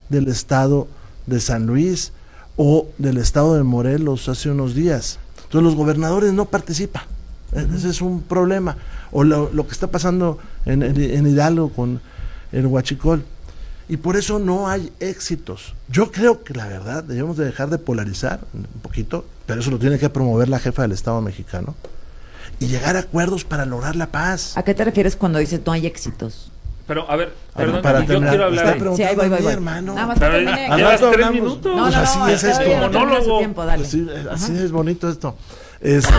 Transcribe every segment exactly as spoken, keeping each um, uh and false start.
del estado de San Luis o del estado de Morelos hace unos días. Entonces los gobernadores no participan. Uh-huh. Ese es un problema. O lo, lo que está pasando en, en, en Hidalgo con el huachicol. Y por eso no hay éxitos. Yo creo que la verdad debemos de dejar de polarizar un poquito, pero eso lo tiene que promover la jefa del Estado mexicano, y llegar a acuerdos para lograr la paz. ¿A qué te refieres cuando dices no hay éxitos? Pero, a ver, A ver, perdón, para yo terminar, quiero hablar. está Sí, ahí voy, voy, mi voy. hermano. Nada más Pero que ya- termine. llevas rato tres hablamos. minutos. No, no, Pues no, así es todavía esto. no termina su Monólogo. tiempo, dale. Así, así Ajá. es bonito esto. Este,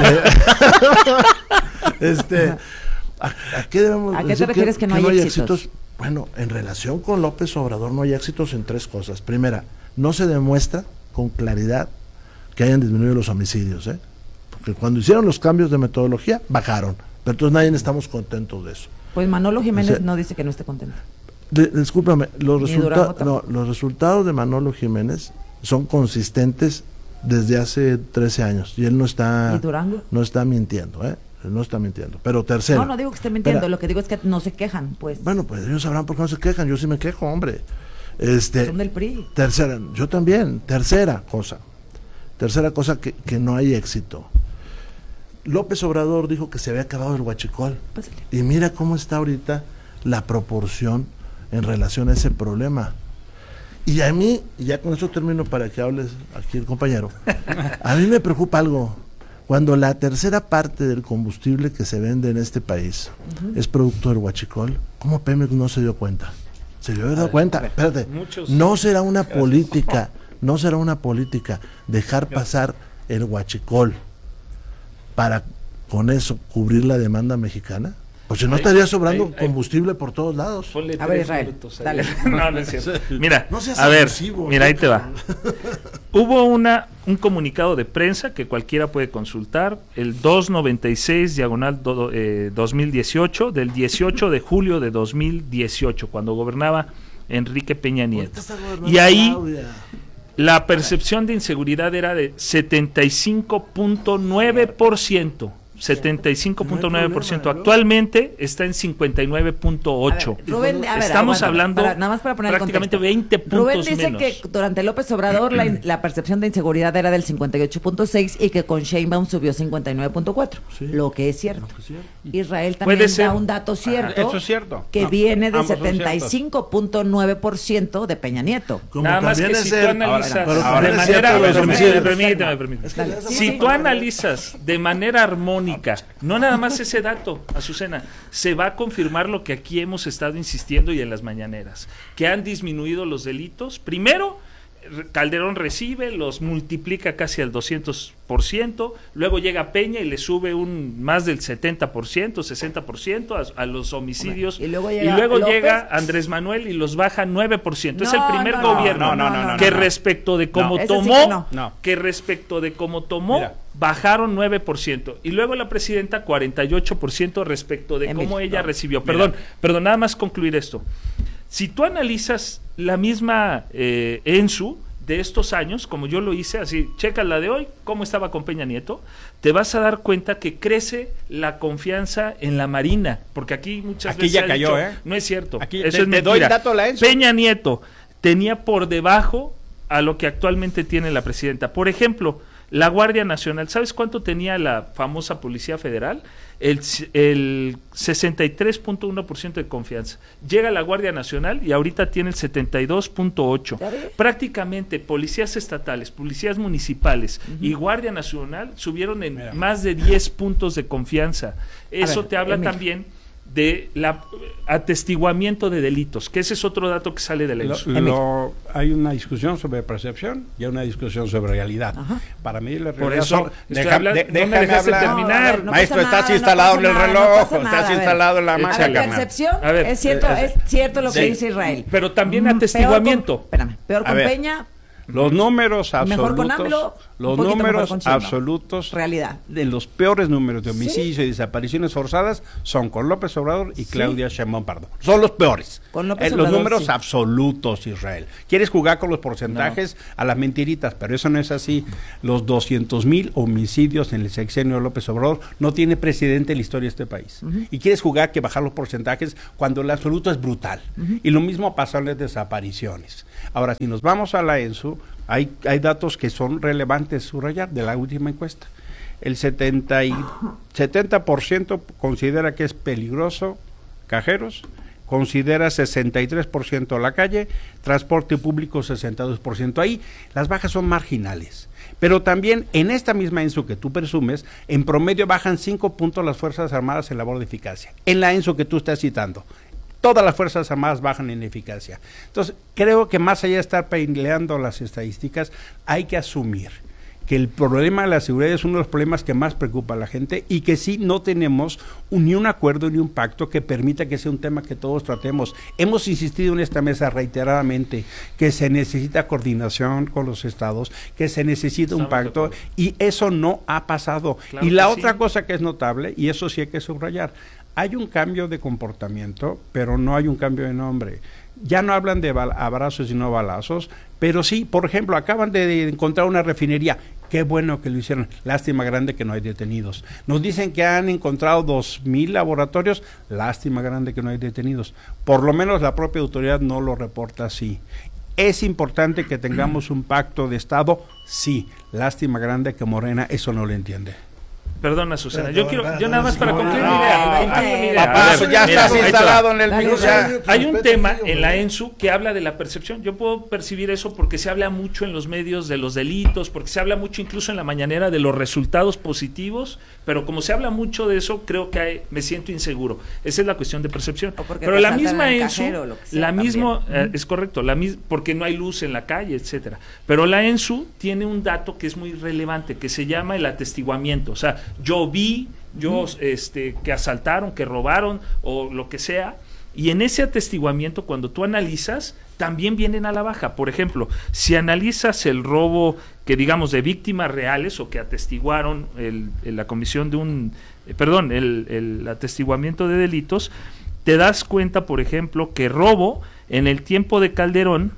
este, ¿a, a qué debemos ¿A qué te decir refieres que no hay éxitos? Bueno, en relación con López Obrador no hay éxitos en tres cosas. Primera, no se demuestra con claridad que hayan disminuido los homicidios, ¿eh? Porque cuando hicieron los cambios de metodología, bajaron. Pero entonces nadie estamos contentos de eso. Pues Manolo Jiménez O sea, no dice que no esté contento. De, discúlpame, los, Ni resulta Durango no, tampoco. los resultados de Manolo Jiménez son consistentes desde hace trece años y él no está ¿Y Durango? no está mintiendo, ¿eh? Él no está mintiendo. Pero tercero. No, no digo que esté mintiendo, Espera. lo que digo es que no se quejan, pues. Bueno, pues ellos sabrán por qué no se quejan, yo sí me quejo, hombre. Este, Son del P R I. Tercera, yo también. Tercera cosa. Tercera cosa que, que no hay éxito. López Obrador dijo que se había acabado el huachicol. Pásale. Y mira cómo está ahorita la proporción en relación a ese problema. Y a mí, y ya con eso termino para que hables aquí el compañero, a mí me preocupa algo. Cuando la tercera parte del combustible que se vende en este país uh-huh. es producto del huachicol, ¿cómo Pemex no se dio cuenta? Se dio dado cuenta, espérate, muchos, no será una política, no será una política dejar pasar el huachicol para con eso cubrir la demanda mexicana. Pues si no estaría sobrando ay, ay, combustible por todos lados. Ponle A ver, tres Israel, minutos ahí. dale. No, no es cierto. Mira, No seas a ver, abusivo, mira, ahí te va. cabrón. Hubo una un comunicado de prensa que cualquiera puede consultar, el doscientos noventa y seis diagonal do, eh, dos mil dieciocho, del dieciocho de julio de dos mil dieciocho, cuando gobernaba Enrique Peña Nieto. Y ahí Claudia. la percepción de inseguridad era de setenta y cinco punto nueve por ciento. setenta y cinco punto nueve por ciento. No hay problema, actualmente está en cincuenta y nueve punto ocho. A ver, Rubén, a ver, Estamos aguántame, hablando para- nada más para poner el prácticamente contexto. veinte puntos Rubén dice menos. que durante López Obrador la, la percepción de inseguridad era del cincuenta y ocho punto seis y que con Sheinbaum subió cincuenta y nueve punto cuatro, Sí. lo que es cierto. Lo que sí. Israel también Puede ser. da un dato cierto, eso es cierto. que No, viene de ambos son setenta y cinco punto nueve por ciento de Peña Nieto. Como Nada más también que es si tú el- analizas Ahora, pero de también es manera, cierto lo de los permíteme, homicidios. permíteme, permíteme. Es que le das Sí, Si sí. tú analizas de manera armónica, no nada más ese dato, Azucena, se va a confirmar lo que aquí hemos estado insistiendo y en las mañaneras, que han disminuido los delitos. Primero, Calderón recibe, los multiplica casi al doscientos por ciento, luego llega Peña y le sube un más del setenta por ciento, sesenta por ciento a, a los homicidios, Y luego y llega luego López. llega Andrés Manuel y los baja nueve por ciento. es No, el primer no, no, gobierno no, no, no, que no. respecto de cómo Ese sí tomó, que no. No. que respecto de cómo tomó, Mira. bajaron nueve por ciento. Y luego la presidenta cuarenta y ocho por ciento respecto de Emilio, cómo ella no, recibió. mira. Perdón, perdón, nada más concluir esto. Si tú analizas la misma eh, ENSU de estos años, como yo lo hice, así, checa la de hoy, cómo estaba con Peña Nieto, te vas a dar cuenta que crece la confianza en la Marina, porque aquí muchas Aquí veces ya se ha cayó, dicho, ¿eh? no es cierto, Aquí eso te- es te doy mentira. el dato de la ENSU. Peña Nieto tenía por debajo a lo que actualmente tiene la presidenta. Por ejemplo, la Guardia Nacional, ¿sabes cuánto tenía la famosa Policía Federal? El, el sesenta y tres punto uno por ciento de confianza. Llega la Guardia Nacional y ahorita tiene el setenta y dos punto ocho por ciento. Prácticamente policías estatales, policías municipales uh-huh. y Guardia Nacional subieron en Mira. más de diez puntos de confianza. Eso ver, te habla Emilio. también de la atestiguamiento de delitos, que ese es otro dato que sale de la Lo- ENSU. lo- hay una discusión sobre percepción y hay una discusión sobre realidad. Ajá. Para mí la Por realidad eso, son- estoy deja- hablando- de- no me déjame dejaste hablar. terminar. No, a ver, no Maestro, pasa estás nada, instalado no en el pasa reloj, nada, no pasa nada, estás a ver. instalado en la A máquina. ver, carnal. percepción, A ver, es cierto, eh, es cierto lo que sí. dice Israel. Pero también Mm, atestiguamiento. Peor con, espérame, peor A con ver. Peña, Los números Mejor con absolutos, AMLO, los un poquito mejor números con Sheinbaum. absolutos, Realidad. de los peores números de homicidios y desapariciones forzadas son con López Obrador y Sí. Claudia Sheinbaum Pardo. Son los peores. Con López Eh, los Obrador, números sí. absolutos, Israel. Quieres jugar con los porcentajes a las mentiritas, pero eso no es así. Los doscientos mil homicidios en el sexenio de López Obrador no tiene precedente en la historia de este país. Uh-huh. Y quieres jugar que bajar los porcentajes cuando el absoluto es brutal. Uh-huh. Y lo mismo pasa en las desapariciones. Ahora, si nos vamos a la ENSU, hay, hay datos que son relevantes subrayar de la última encuesta. El setenta por ciento considera que es peligroso cajeros, considera sesenta y tres por ciento la calle, transporte público sesenta y dos por ciento. Ahí las bajas son marginales. Pero también en esta misma ENSU que tú presumes, en promedio bajan cinco puntos las Fuerzas Armadas en labor de eficacia. En la ENSU que tú estás citando, todas las Fuerzas Armadas bajan en eficacia. Entonces, creo que más allá de estar peleando las estadísticas, hay que asumir que el problema de la seguridad es uno de los problemas que más preocupa a la gente y que sí no tenemos un, ni un acuerdo ni un pacto que permita que sea un tema que todos tratemos. Hemos insistido en esta mesa reiteradamente que se necesita coordinación con los estados, que se necesita un pacto y eso no ha pasado. Claro y la otra sí. cosa que es notable, y eso sí hay que subrayar, hay un cambio de comportamiento, pero no hay un cambio de nombre. Ya no hablan de bal- abrazos y no balazos, pero sí, por ejemplo, acaban de encontrar una refinería. Qué bueno que lo hicieron. Lástima grande que no hay detenidos. Nos dicen que han encontrado dos mil laboratorios. Lástima grande que no hay detenidos. Por lo menos la propia autoridad no lo reporta así. ¿Es importante que tengamos un pacto de Estado? Sí. Lástima grande que Morena eso no lo entiende. Perdona, Susana, yo quiero, yo nada más para concluir mi no, idea, no, concluir mi no, idea. papá, A ver, ya mira, estás ahí te instalado va. en el Dale, virus. dale. Hay un tema en la ENSU que habla de la percepción. Yo puedo percibir eso porque se habla mucho en los medios de los delitos, porque se habla mucho incluso en la mañanera de los resultados positivos, pero como se habla mucho de eso, creo que hay, me siento inseguro. Esa es la cuestión de percepción. Pero la misma ENSU, cajero, la misma, eh, uh-huh. es correcto, la mis, porque no hay luz en la calle, etcétera. Pero la ENSU tiene un dato que es muy relevante, que se llama el atestiguamiento. O sea, yo vi, yo este que asaltaron, que robaron o lo que sea, y en ese atestiguamiento cuando tú analizas también vienen a la baja. Por ejemplo, si analizas el robo que digamos de víctimas reales o que atestiguaron el, el, la comisión de un eh, perdón, el, el atestiguamiento de delitos, te das cuenta, por ejemplo, que robo en el tiempo de Calderón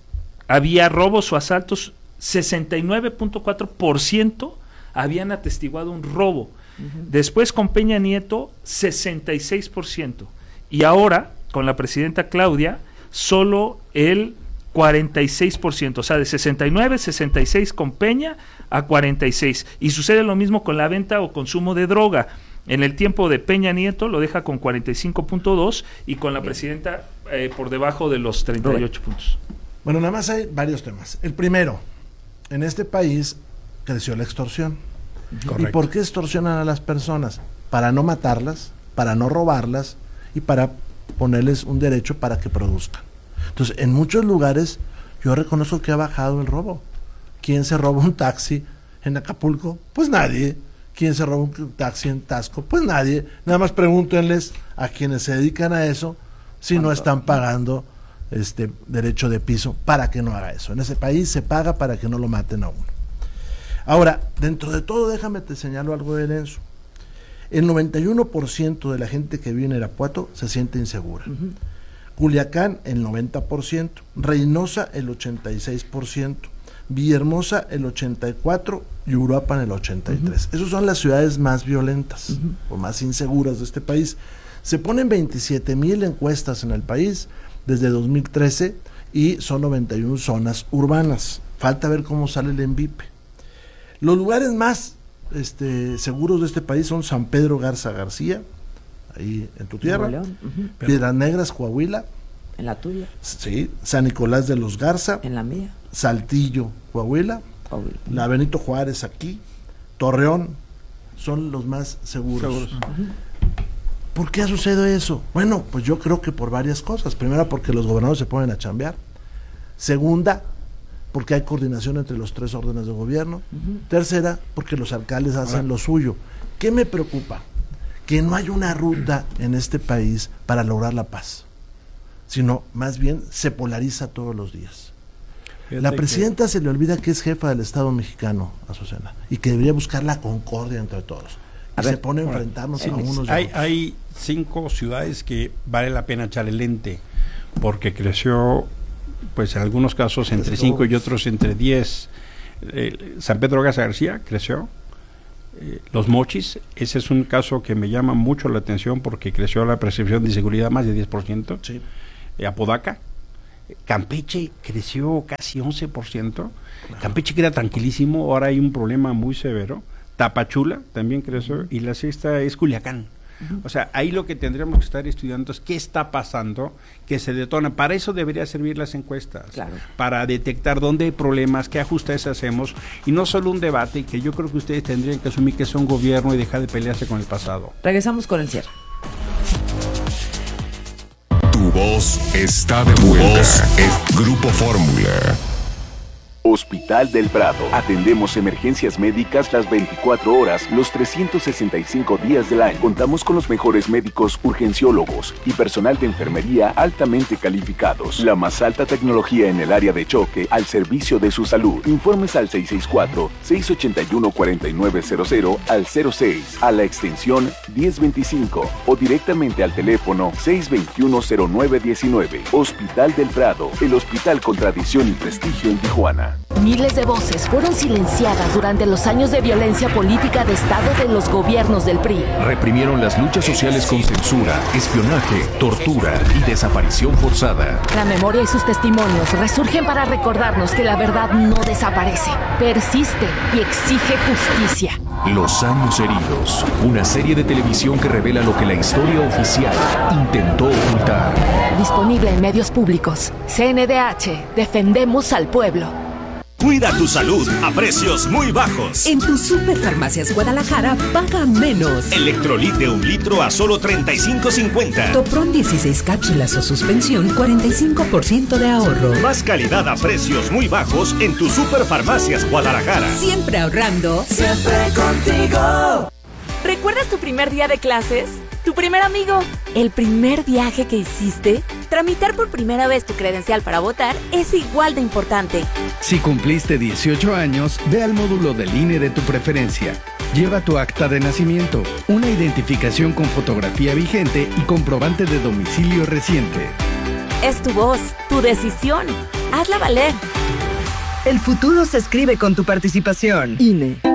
había robos o asaltos sesenta y nueve punto cuatro por ciento habían atestiguado un robo. Después con Peña Nieto, sesenta y seis por ciento. Y ahora, con la presidenta Claudia, solo el cuarenta y seis por ciento. O sea, de sesenta y nueve, sesenta y seis con Peña a cuarenta y seis. Y sucede lo mismo con la venta o consumo de droga. En el tiempo de Peña Nieto lo deja con cuarenta y cinco punto dos y con la presidenta eh, por debajo de los treinta y ocho puntos. Bueno, nada más hay varios temas. El primero, en este país creció la extorsión. Correcto. ¿Y por qué extorsionan a las personas? Para no matarlas, para no robarlas y para ponerles un derecho para que produzcan. Entonces, en muchos lugares yo reconozco que ha bajado el robo. ¿Quién se roba un taxi en Acapulco? Pues nadie. ¿Quién se roba un taxi en Taxco? Pues nadie. Nada más pregúntenles a quienes se dedican a eso si no están pagando este derecho de piso para que no haga eso. En ese país se paga para que no lo maten a uno. Ahora, dentro de todo, déjame te señalo algo de ENSU. El noventa y uno por ciento de la gente que vive en Irapuato se siente insegura. Uh-huh. Culiacán, el noventa por ciento. Reynosa, el ochenta y seis por ciento. Villahermosa, el ochenta y cuatro por ciento. Y Uruapan, el ochenta y tres por ciento. Uh-huh. Esas son las ciudades más violentas uh-huh. o más inseguras de este país. Se ponen veintisiete mil encuestas en el país desde dos mil trece y son noventa y una zonas urbanas. Falta ver cómo sale el ENVIPE. Los lugares más este, seguros de este país son San Pedro Garza García, ahí en tu tierra, León, uh-huh. Piedras Negras, Coahuila, en la tuya, sí, San Nicolás de los Garza, en la mía, Saltillo, Coahuila, Coahuila. La Benito Juárez aquí, Torreón, son los más seguros. seguros. Uh-huh. ¿Por qué ha sucedido eso? Bueno, pues yo creo que por varias cosas. Primera, porque los gobernadores se ponen a chambear. Segunda, porque hay coordinación entre los tres órdenes de gobierno. Uh-huh. Tercera, porque los alcaldes hacen bueno. lo suyo. ¿Qué me preocupa? Que no hay una ruta en este país para lograr la paz, sino más bien se polariza todos los días. Fíjate la presidenta que... se le olvida que es jefa del Estado mexicano, Azucena, y que debería buscar la concordia entre todos. Y ver, se pone a enfrentarnos bueno, a unos hay, hay cinco ciudades que vale la pena echarle lente, porque creció, pues en algunos casos entre cinco y otros entre diez. Eh, San Pedro Garza García creció. Eh, los Mochis, ese es un caso que me llama mucho la atención porque creció la percepción de inseguridad más de diez por ciento. Sí. Eh, Apodaca. Campeche creció casi once por ciento. Claro. Campeche que era tranquilísimo, ahora hay un problema muy severo. Tapachula también creció, uh-huh. y la sexta es Culiacán. Uh-huh. O sea, ahí lo que tendríamos que estar estudiando es qué está pasando, que se detona. Para eso debería servir las encuestas, claro. para detectar dónde hay problemas, qué ajustes hacemos, y no solo un debate, que yo creo que ustedes tendrían que asumir que es un gobierno y dejar de pelearse con el pasado. Regresamos con el cierre. Tu voz está de vuelta. Es Grupo Fórmula. Hospital del Prado. Atendemos emergencias médicas las veinticuatro horas, los trescientos sesenta y cinco días del año. Contamos con los mejores médicos urgenciólogos y personal de enfermería altamente calificados. La más alta tecnología en el área de choque al servicio de su salud. Informes al seis seis cuatro, seis ocho uno, cuatro nueve cero cero, al cero seis, a la extensión diez veinticinco o directamente al teléfono seis dos uno, cero nueve uno nueve. Hospital del Prado, el hospital con tradición y prestigio en Tijuana. Miles de voces fueron silenciadas durante los años de violencia política de Estado de los gobiernos del P R I. Reprimieron las luchas sociales con censura, espionaje, tortura y desaparición forzada. La memoria y sus testimonios resurgen para recordarnos que la verdad no desaparece, persiste y exige justicia. Los años heridos, una serie de televisión que revela lo que la historia oficial intentó ocultar. Disponible en medios públicos. C N D H, defendemos al pueblo. Cuida tu salud a precios muy bajos. En tu Superfarmacias Guadalajara paga menos. Electrolit de un litro a solo treinta y cinco cincuenta. Topron dieciséis cápsulas o suspensión, cuarenta y cinco por ciento de ahorro. Más calidad a precios muy bajos en tu Superfarmacias Guadalajara. Siempre ahorrando. Siempre contigo. ¿Recuerdas tu primer día de clases? ¿Tu primer amigo? ¿El primer viaje que hiciste? Tramitar por primera vez tu credencial para votar es igual de importante. Si cumpliste dieciocho años, ve al módulo del I N E de tu preferencia. Lleva tu acta de nacimiento, una identificación con fotografía vigente y comprobante de domicilio reciente. Es tu voz, tu decisión. Hazla valer. El futuro se escribe con tu participación. I N E.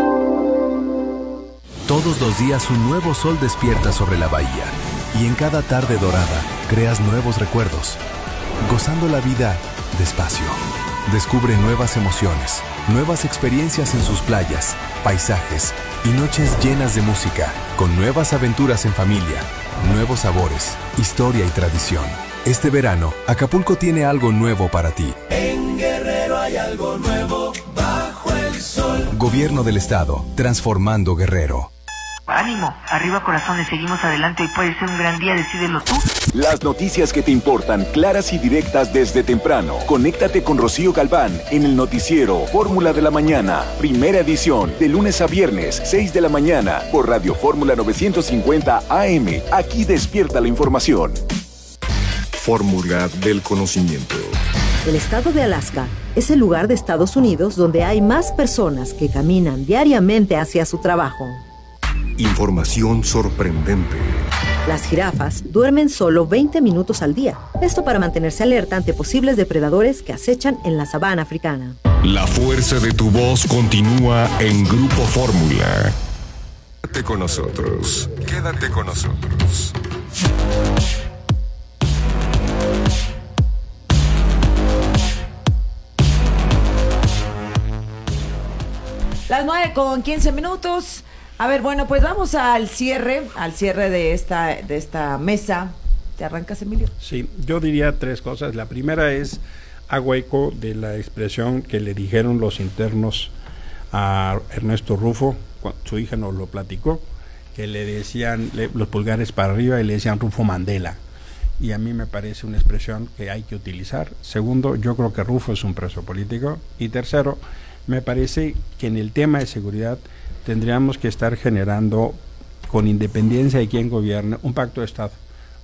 Todos los días un nuevo sol despierta sobre la bahía y en cada tarde dorada creas nuevos recuerdos, gozando la vida despacio. Descubre nuevas emociones, nuevas experiencias en sus playas, paisajes y noches llenas de música, con nuevas aventuras en familia, nuevos sabores, historia y tradición. Este verano, Acapulco tiene algo nuevo para ti. En Guerrero hay algo nuevo bajo el sol. Gobierno del Estado, transformando Guerrero. Ánimo, arriba corazones, seguimos adelante y puede ser un gran día, decídelo tú. Las noticias que te importan, claras y directas desde temprano. Conéctate con Rocío Galván en el noticiero Fórmula de la Mañana, primera edición, de lunes a viernes, seis de la mañana, por Radio Fórmula novecientos cincuenta A M. Aquí despierta la información. Fórmula del conocimiento. El estado de Alaska es el lugar de Estados Unidos donde hay más personas que caminan diariamente hacia su trabajo. Información sorprendente. Las jirafas duermen solo veinte minutos al día. Esto para mantenerse alerta ante posibles depredadores que acechan en la sabana africana. La fuerza de tu voz continúa en Grupo Fórmula. Quédate con nosotros. Quédate con nosotros. Las nueve con quince minutos. A ver, bueno, pues vamos al cierre, al cierre de esta, de esta mesa. ¿Te arrancas, Emilio? Sí, yo diría tres cosas. La primera es, hago eco de la expresión que le dijeron los internos a Ernesto Rufo, cuando su hija nos lo platicó, que le decían le, los pulgares para arriba y le decían Rufo Mandela. Y a mí me parece una expresión que hay que utilizar. Segundo, yo creo que Rufo es un preso político. Y tercero, me parece que en el tema de seguridad tendríamos que estar generando, con independencia de quién gobierne, un pacto de Estado.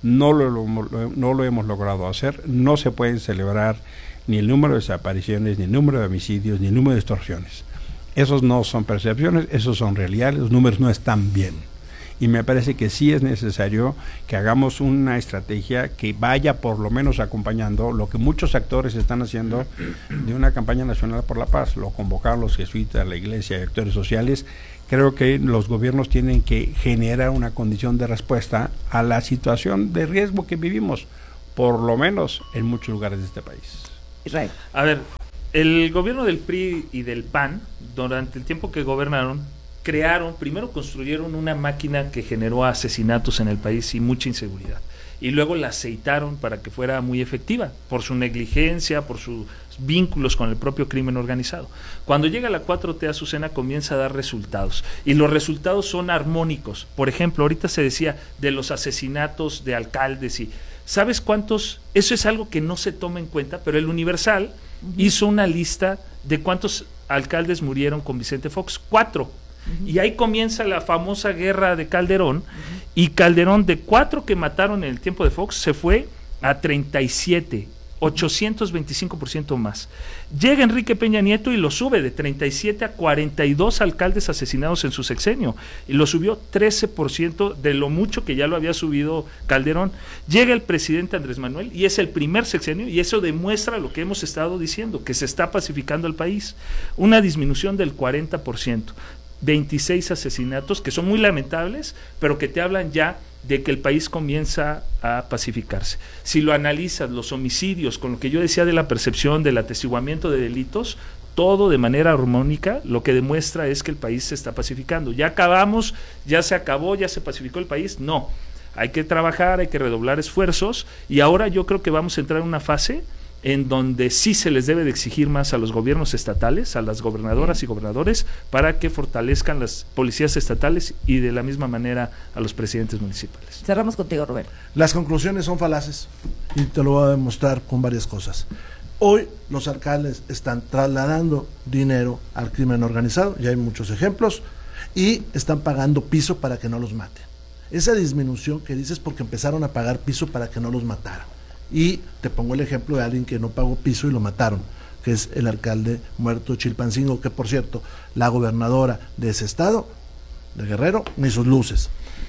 no lo, lo, no lo hemos logrado hacer. No se pueden celebrar ni el número de desapariciones, ni el número de homicidios, ni el número de extorsiones. Esos no son percepciones, esos son realidades, los números no están bien. Y me parece que sí es necesario que hagamos una estrategia que vaya por lo menos acompañando lo que muchos actores están haciendo de una campaña nacional por la paz. Lo convocaron los jesuitas, la iglesia y actores sociales. Creo que los gobiernos tienen que generar una condición de respuesta a la situación de riesgo que vivimos, por lo menos en muchos lugares de este país. Israel. A ver, el gobierno del P R I y del P A N, durante el tiempo que gobernaron, crearon, primero construyeron una máquina que generó asesinatos en el país y mucha inseguridad. Y luego la aceitaron para que fuera muy efectiva, por su negligencia, por sus vínculos con el propio crimen organizado. Cuando llega la cuatro T, Azucena, comienza a dar resultados. Y los resultados son armónicos. Por ejemplo, ahorita se decía de los asesinatos de alcaldes y... ¿Sabes cuántos? Eso es algo que no se toma en cuenta, pero el Universal uh-huh. hizo una lista de cuántos alcaldes murieron con Vicente Fox. Cuatro. Uh-huh. Y ahí comienza la famosa guerra de Calderón, uh-huh. y Calderón, de cuatro que mataron en el tiempo de Fox, se fue a treinta y siete, ochocientos veinticinco por ciento más. Llega Enrique Peña Nieto y lo sube de treinta y siete a cuarenta y dos alcaldes asesinados en su sexenio, y lo subió trece por ciento de lo mucho que ya lo había subido Calderón. Llega el presidente Andrés Manuel y es el primer sexenio, y eso demuestra lo que hemos estado diciendo, que se está pacificando el país. Una disminución del cuarenta por ciento. veintiséis asesinatos que son muy lamentables, pero que te hablan ya de que el país comienza a pacificarse. Si lo analizas, los homicidios, con lo que yo decía de la percepción, del atestiguamiento de delitos, todo de manera armónica, lo que demuestra es que el país se está pacificando. Ya acabamos, ya se acabó, ya se pacificó el país. No, hay que trabajar, hay que redoblar esfuerzos, y ahora yo creo que vamos a entrar en una fase en donde sí se les debe de exigir más a los gobiernos estatales, a las gobernadoras y gobernadores, para que fortalezcan las policías estatales y de la misma manera a los presidentes municipales. Cerramos contigo, Rubén. Las conclusiones son falaces y te lo voy a demostrar con varias cosas. Hoy los alcaldes están trasladando dinero al crimen organizado, ya hay muchos ejemplos, y están pagando piso para que no los maten. Esa disminución que dices porque empezaron a pagar piso para que no los mataran. Y te pongo el ejemplo de alguien que no pagó piso y lo mataron, que es el alcalde muerto de Chilpancingo, que por cierto, la gobernadora de ese estado, de Guerrero, ni sus luces.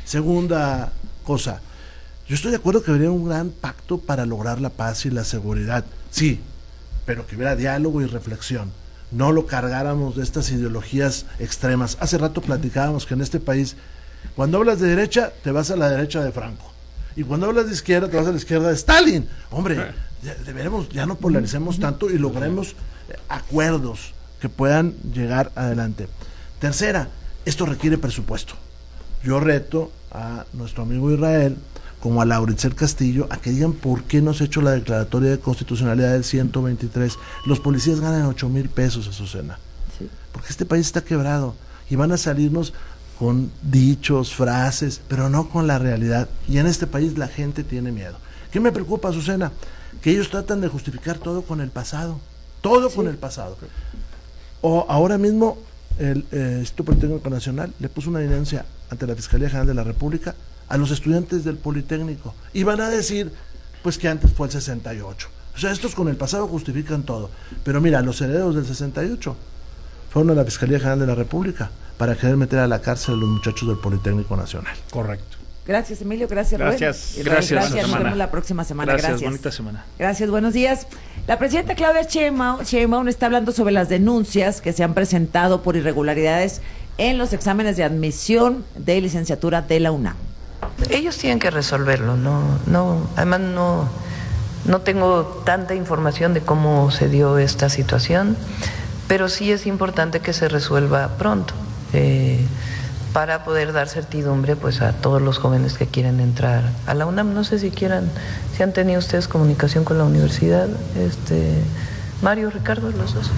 Segunda cosa, yo estoy de acuerdo que habría un gran pacto para lograr la paz y la seguridad, sí, pero que hubiera diálogo y reflexión, no lo cargáramos de estas ideologías extremas. Hace rato platicábamos que en este país, cuando hablas de derecha, te vas a la derecha de Franco. Y cuando hablas de izquierda, te vas a la izquierda de Stalin. Hombre, ya, deberemos, ya no polaricemos tanto y logremos eh, acuerdos que puedan llegar adelante. Tercera, esto requiere presupuesto. Yo reto a nuestro amigo Israel, como a Lauritzel Castillo, a que digan por qué no se ha hecho la declaratoria de constitucionalidad del ciento veintitrés. Los policías ganan ocho mil pesos, Azucena. Sí. Porque este país está quebrado y van a salirnos con dichos, frases, pero no con la realidad. Y en este país la gente tiene miedo. ¿Qué me preocupa, Azucena? Que ellos tratan de justificar todo con el pasado. Todo sí. con el pasado. O ahora mismo el eh, Instituto Politécnico Nacional le puso una denuncia ante la Fiscalía General de la República a los estudiantes del Politécnico. Y van a decir, pues que antes fue el sesenta y ocho. O sea, estos con el pasado justifican todo. Pero mira, los herederos del sesenta y ocho fueron a la Fiscalía General de la República para querer meter a la cárcel a los muchachos del Politécnico Nacional. Correcto. Gracias, Emilio. Gracias, Gracias. Rubén. Gracias. Gracias. Nos vemos la próxima semana. Gracias. Gracias. Bonita semana. Gracias. Buenos días. La presidenta Claudia Sheinbaum, Sheinbaum está hablando sobre las denuncias que se han presentado por irregularidades en los exámenes de admisión de licenciatura de la UNAM. Ellos tienen que resolverlo. No, no. Además no, no tengo tanta información de cómo se dio esta situación, pero sí es importante que se resuelva pronto. Eh, para poder dar certidumbre pues a todos los jóvenes que quieren entrar a la UNAM. No sé si quieran, si han tenido ustedes comunicación con la universidad, este Mario, Ricardo, los dos.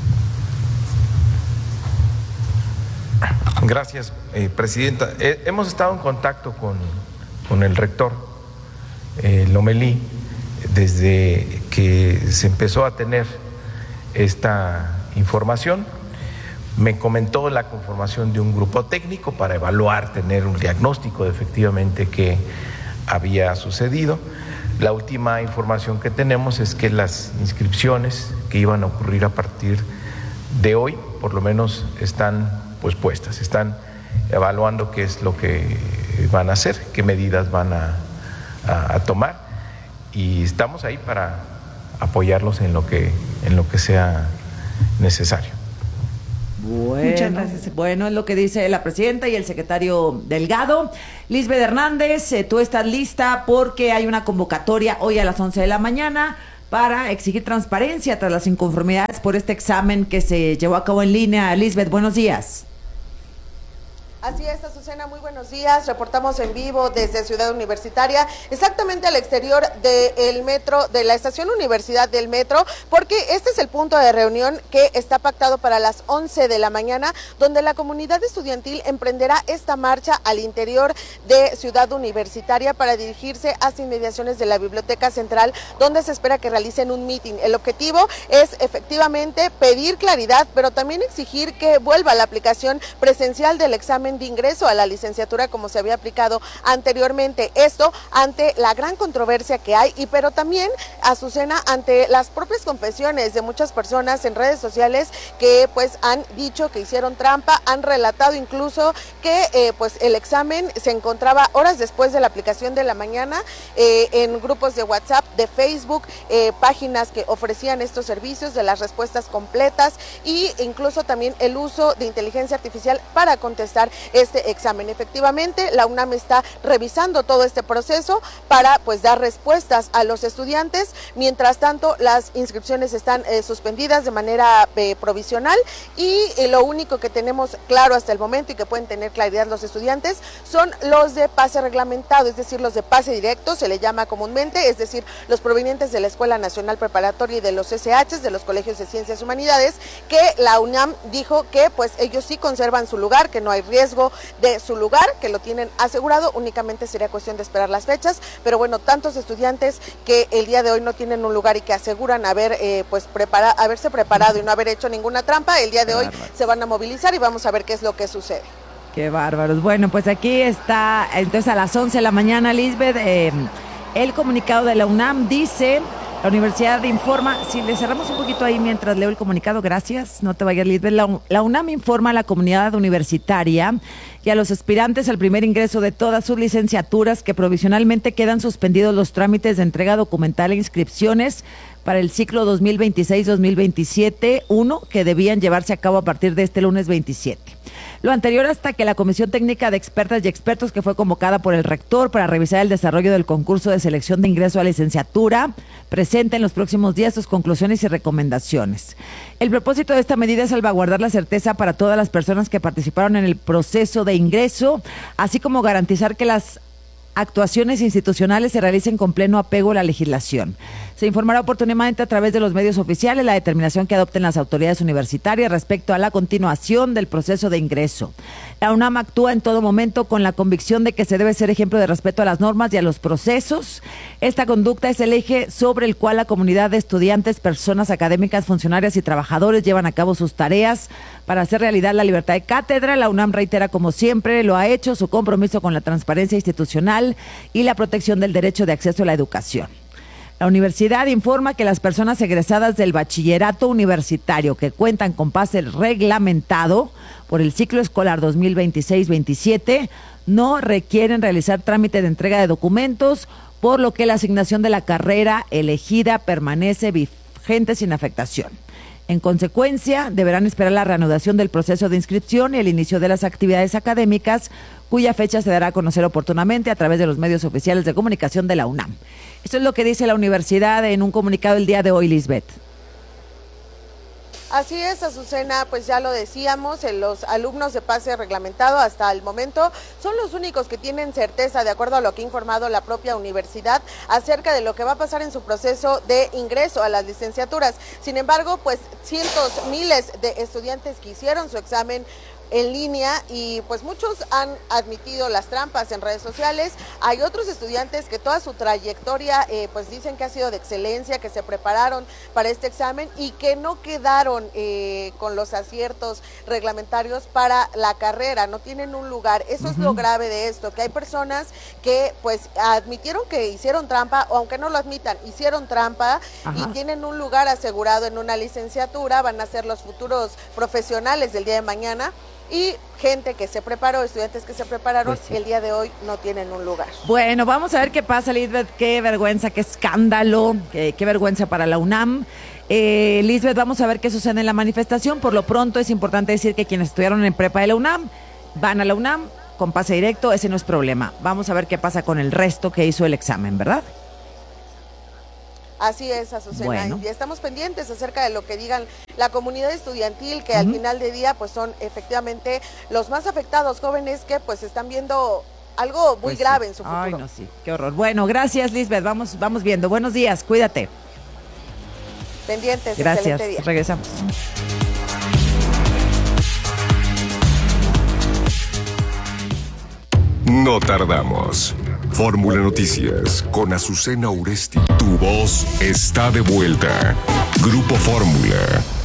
Gracias, eh, presidenta. Eh, hemos estado en contacto con, con el rector eh, Lomelí desde que se empezó a tener esta información. Me comentó la conformación de un grupo técnico para evaluar, tener un diagnóstico de efectivamente qué había sucedido. La última información que tenemos es que las inscripciones que iban a ocurrir a partir de hoy, por lo menos están pues puestas, están evaluando qué es lo que van a hacer, qué medidas van a, a, a tomar, y estamos ahí para apoyarlos en lo que, en lo que sea necesario. Bueno, muchas gracias. Bueno, es lo que dice la presidenta y el secretario Delgado. Lisbeth Hernández, eh, tú estás lista porque hay una convocatoria hoy a las once de la mañana para exigir transparencia tras las inconformidades por este examen que se llevó a cabo en línea. Lisbeth, buenos días. Así es, Azucena, muy buenos días. Reportamos en vivo desde Ciudad Universitaria, exactamente al exterior del metro, de la estación Universidad del Metro, porque este es el punto de reunión que está pactado para las once de la mañana, donde la comunidad estudiantil emprenderá esta marcha al interior de Ciudad Universitaria para dirigirse hacia inmediaciones de la Biblioteca Central, donde se espera que realicen un meeting. El objetivo es efectivamente pedir claridad, pero también exigir que vuelva la aplicación presencial del examen de ingreso a la licenciatura como se había aplicado anteriormente. Esto ante la gran controversia que hay, y pero también, Azucena, ante las propias confesiones de muchas personas en redes sociales que pues han dicho que hicieron trampa, han relatado incluso que eh, pues el examen se encontraba horas después de la aplicación de la mañana eh, en grupos de WhatsApp, de Facebook, eh, páginas que ofrecían estos servicios de las respuestas completas, e incluso también el uso de inteligencia artificial para contestar este examen. Efectivamente, la UNAM está revisando todo este proceso para pues dar respuestas a los estudiantes. Mientras tanto, las inscripciones están eh, suspendidas de manera eh, provisional, y eh, lo único que tenemos claro hasta el momento y que pueden tener claridad los estudiantes son los de pase reglamentado, es decir, los de pase directo, se le llama comúnmente, es decir, los provenientes de la Escuela Nacional Preparatoria y de los S Hs, de los colegios de Ciencias y Humanidades, que la UNAM dijo que pues ellos sí conservan su lugar, que no hay riesgo de su lugar, que lo tienen asegurado, únicamente sería cuestión de esperar las fechas. Pero bueno, tantos estudiantes que el día de hoy no tienen un lugar y que aseguran haber eh, pues prepara, haberse preparado y no haber hecho ninguna trampa, el día de hoy se van a movilizar y vamos a ver qué es lo que sucede. Qué bárbaros. Bueno, pues aquí está, entonces a las once de la mañana, Lisbeth, eh, el comunicado de la UNAM dice: la universidad informa, si le cerramos un poquito ahí mientras leo el comunicado, gracias, no te vayas, Lisbeth. La, la UNAM informa a la comunidad universitaria y a los aspirantes al primer ingreso de todas sus licenciaturas que provisionalmente quedan suspendidos los trámites de entrega documental e inscripciones para el ciclo dos mil veintiséis dos mil veintisiete, uno, que debían llevarse a cabo a partir de este lunes veintisiete. Lo anterior hasta que la Comisión Técnica de Expertas y Expertos, que fue convocada por el rector para revisar el desarrollo del concurso de selección de ingreso a licenciatura, presente en los próximos días sus conclusiones y recomendaciones. El propósito de esta medida es salvaguardar la certeza para todas las personas que participaron en el proceso de ingreso, así como garantizar que las actuaciones institucionales se realicen con pleno apego a la legislación. Se informará oportunamente a través de los medios oficiales la determinación que adopten las autoridades universitarias respecto a la continuación del proceso de ingreso. La UNAM actúa en todo momento con la convicción de que se debe ser ejemplo de respeto a las normas y a los procesos. Esta conducta es el eje sobre el cual la comunidad de estudiantes, personas académicas, funcionarias y trabajadores llevan a cabo sus tareas para hacer realidad la libertad de cátedra. La UNAM reitera, como siempre lo ha hecho, su compromiso con la transparencia institucional y la protección del derecho de acceso a la educación. La universidad informa que las personas egresadas del bachillerato universitario que cuentan con pase reglamentado por el ciclo escolar dos mil veintiséis veintisiete no requieren realizar trámite de entrega de documentos, por lo que la asignación de la carrera elegida permanece vigente sin afectación. En consecuencia, deberán esperar la reanudación del proceso de inscripción y el inicio de las actividades académicas, cuya fecha se dará a conocer oportunamente a través de los medios oficiales de comunicación de la UNAM. Esto es lo que dice la universidad en un comunicado el día de hoy, Lisbeth. Así es, Azucena, pues ya lo decíamos, los alumnos de pase reglamentado hasta el momento son los únicos que tienen certeza, de acuerdo a lo que ha informado la propia universidad, acerca de lo que va a pasar en su proceso de ingreso a las licenciaturas. Sin embargo, pues cientos, miles de estudiantes que hicieron su examen en línea y pues muchos han admitido las trampas en redes sociales. Hay otros estudiantes que toda su trayectoria eh, pues dicen que ha sido de excelencia, que se prepararon para este examen y que no quedaron eh, con los aciertos reglamentarios para la carrera, no tienen un lugar. Eso uh-huh. es lo grave de esto, que hay personas que pues admitieron que hicieron trampa, o aunque no lo admitan, hicieron trampa. Ajá. Y tienen un lugar asegurado en una licenciatura, van a ser los futuros profesionales del día de mañana. Y gente que se preparó, estudiantes que se prepararon, pues sí. el día de hoy no tienen un lugar. Bueno, vamos a ver qué pasa, Lisbeth. Qué vergüenza, qué escándalo, qué, qué vergüenza para la UNAM. Eh, Lisbeth, vamos a ver qué sucede en la manifestación. Por lo pronto es importante decir que quienes estudiaron en prepa de la UNAM van a la UNAM con pase directo, ese no es problema. Vamos a ver qué pasa con el resto que hizo el examen, ¿verdad? Así es, Azucena, bueno. y estamos pendientes acerca de lo que digan la comunidad estudiantil, que uh-huh. al final de día pues son efectivamente los más afectados, jóvenes que pues están viendo algo muy pues grave sí. en su futuro. Ay, no, sí, qué horror. Bueno, gracias, Lisbeth, vamos, vamos viendo. Buenos días, cuídate. Pendientes, gracias, excelente día. Regresamos. No tardamos. Fórmula Noticias con Azucena Uresti. Tu voz está de vuelta. Grupo Fórmula.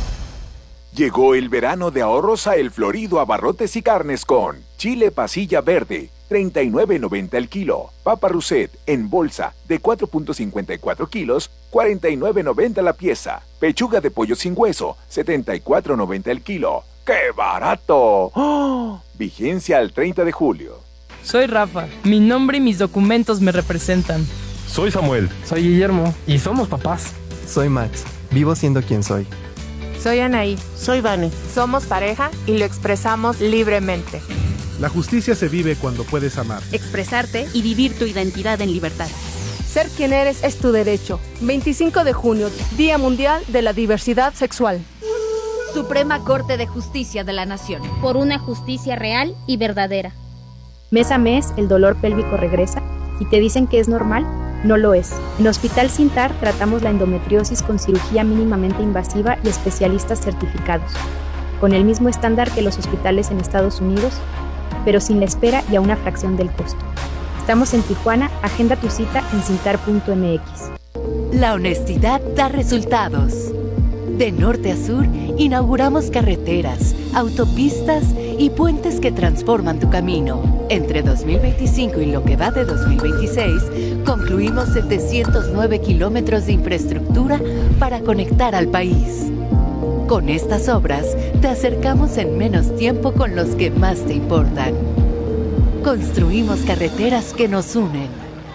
Llegó el verano de ahorros a El Florido Abarrotes y Carnes con chile pasilla verde, treinta y nueve noventa el kilo. Papa Rousset en bolsa de cuatro punto cincuenta y cuatro kilos, cuarenta y nueve noventa la pieza. Pechuga de pollo sin hueso, setenta y cuatro noventa el kilo. ¡Qué barato! ¡Oh! Vigencia al treinta de julio. Soy Rafa, mi nombre y mis documentos me representan. Soy Samuel. Soy Guillermo y somos papás. Soy Max, vivo siendo quien soy. Soy Anaí. Soy Vane. Somos pareja y lo expresamos libremente. La justicia se vive cuando puedes amar, expresarte y vivir tu identidad en libertad. Ser quien eres es tu derecho. veinticinco de junio, Día Mundial de la Diversidad Sexual. Suprema Corte de Justicia de la Nación. Por una justicia real y verdadera. Mes a mes, el dolor pélvico regresa y te dicen que es normal, no lo es. En Hospital Sintar tratamos la endometriosis con cirugía mínimamente invasiva y especialistas certificados, con el mismo estándar que los hospitales en Estados Unidos, pero sin la espera y a una fracción del costo. Estamos en Tijuana, agenda tu cita en cintar punto m x. La honestidad da resultados. De norte a sur, inauguramos carreteras, autopistas y puentes que transforman tu camino. Entre dos mil veinticinco y lo que va de dos mil veintiséis, concluimos setecientos nueve kilómetros de infraestructura para conectar al país. Con estas obras, te acercamos en menos tiempo con los que más te importan. Construimos carreteras que nos unen.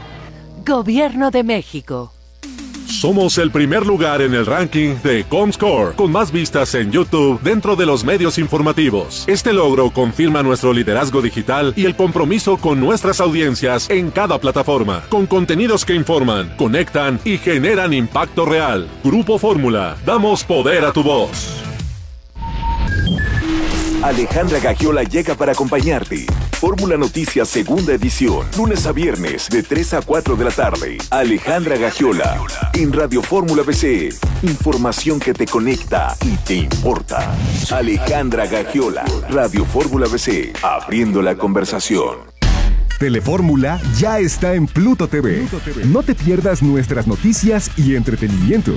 Gobierno de México. Somos el primer lugar en el ranking de Comscore, con más vistas en YouTube dentro de los medios informativos. Este logro confirma nuestro liderazgo digital y el compromiso con nuestras audiencias en cada plataforma, con contenidos que informan, conectan y generan impacto real. Grupo Fórmula, damos poder a tu voz. Alejandra Gagiola llega para acompañarte. Fórmula Noticias segunda edición, lunes a viernes de tres a cuatro de la tarde. Alejandra Gagiola en Radio Fórmula B C. Información que te conecta y te importa. Alejandra Gagiola, Radio Fórmula B C, abriendo la conversación. Telefórmula ya está en Pluto T V. No te pierdas nuestras noticias y entretenimiento.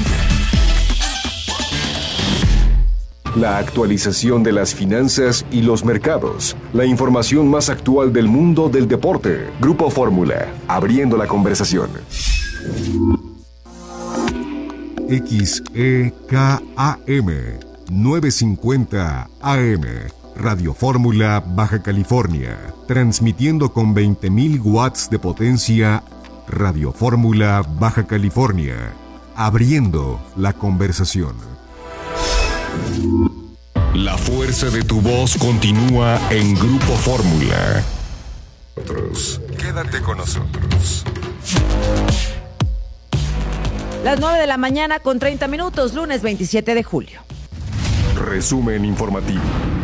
La actualización de las finanzas y los mercados. La información más actual del mundo del deporte. Grupo Fórmula, abriendo la conversación. X E K A M novecientos cincuenta A M. Radio Fórmula, Baja California. Transmitiendo con veinte mil watts de potencia. Radio Fórmula, Baja California. Abriendo la conversación. La fuerza de tu voz continúa en Grupo Fórmula. Quédate con nosotros. Las nueve de la mañana con treinta minutos, lunes veintisiete de julio. Resumen informativo.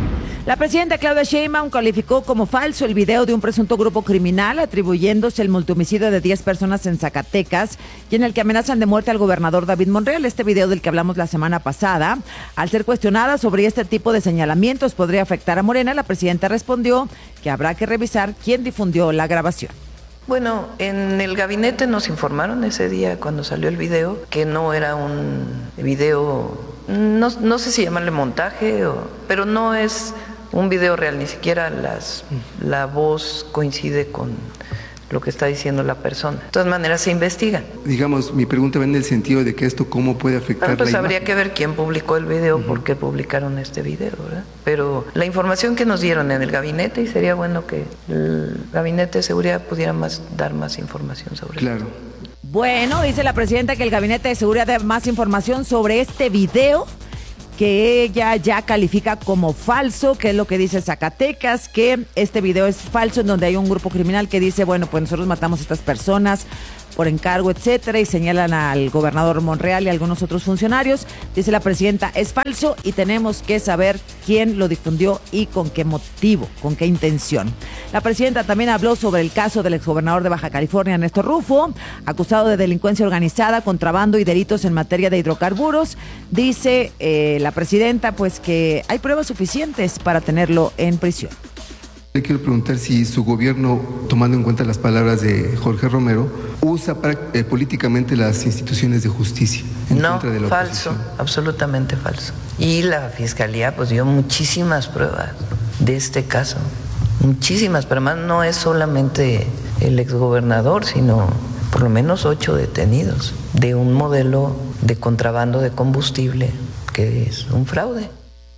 La presidenta Claudia Sheinbaum calificó como falso el video de un presunto grupo criminal atribuyéndose el multihomicidio de diez personas en Zacatecas y en el que amenazan de muerte al gobernador David Monreal. Este video del que hablamos la semana pasada, al ser cuestionada sobre este tipo de señalamientos podría afectar a Morena, la presidenta respondió que habrá que revisar quién difundió la grabación. Bueno, en el gabinete nos informaron ese día cuando salió el video que no era un video, no, no sé si llamarle montaje, o, pero no es un video real, ni siquiera las, la voz coincide con lo que está diciendo la persona. De todas maneras se investiga. Digamos, mi pregunta va en el sentido de que esto cómo puede afectar ah, pues la habría imagen. que ver quién publicó el video, uh-huh. por qué publicaron este video, ¿verdad? Pero la información que nos dieron en el gabinete, y sería bueno que el gabinete de seguridad pudiera más, dar más información sobre claro. esto. Bueno, dice la presidenta que el gabinete de seguridad dé más información sobre este video que ella ya califica como falso, que es lo que dice Zacatecas, que este video es falso, en donde hay un grupo criminal que dice, bueno, pues nosotros matamos a estas personas por encargo, etcétera, y señalan al gobernador Monreal y a algunos otros funcionarios. Dice la presidenta, es falso y tenemos que saber quién lo difundió y con qué motivo, con qué intención. La presidenta también habló sobre el caso del exgobernador de Baja California, Néstor Rufo, acusado de delincuencia organizada, contrabando y delitos en materia de hidrocarburos. Dice eh, la presidenta, pues, que hay pruebas suficientes para tenerlo en prisión. Le quiero preguntar si su gobierno, tomando en cuenta las palabras de Jorge Romero, usa para, eh, políticamente las instituciones de justicia en no, contra de la falso, oposición. Absolutamente falso. Y la fiscalía pues dio muchísimas pruebas de este caso, muchísimas, pero además no es solamente el exgobernador, sino por lo menos ocho detenidos de un modelo de contrabando de combustible que es un fraude.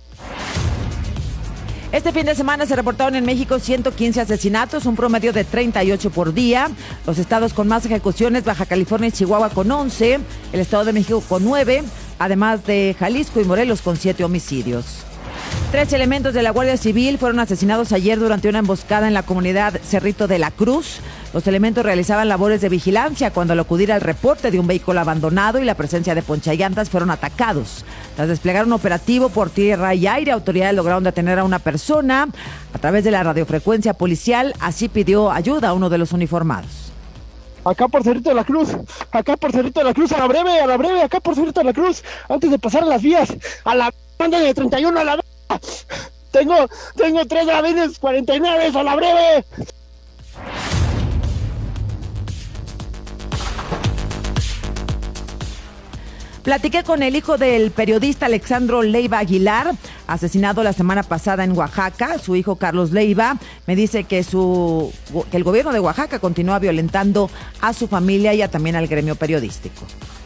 Este fin de semana se reportaron en México ciento quince asesinatos, un promedio de treinta y ocho por día. Los estados con más ejecuciones, Baja California y Chihuahua con once, el Estado de México con nueve, además de Jalisco y Morelos con siete homicidios. Tres elementos de la Guardia Civil fueron asesinados ayer durante una emboscada en la comunidad Cerrito de la Cruz. Los elementos realizaban labores de vigilancia cuando al acudir al reporte de un vehículo abandonado y la presencia de ponchallantas fueron atacados. Tras desplegar un operativo por tierra y aire, autoridades lograron detener a una persona a través de la radiofrecuencia policial. Así pidió ayuda a uno de los uniformados. Acá por Cerrito de la Cruz, acá por Cerrito de la Cruz, a la breve, a la breve, acá por Cerrito de la Cruz, antes de pasar las vías, a la banda de treinta y uno, a la tengo, tengo tres gravines cuarenta y nueve, a la breve. Platiqué con el hijo del periodista Alexandro Leiva Aguilar, asesinado la semana pasada en Oaxaca. Su hijo Carlos Leiva me dice que, su, que el gobierno de Oaxaca continúa violentando a su familia y a, también al gremio periodístico.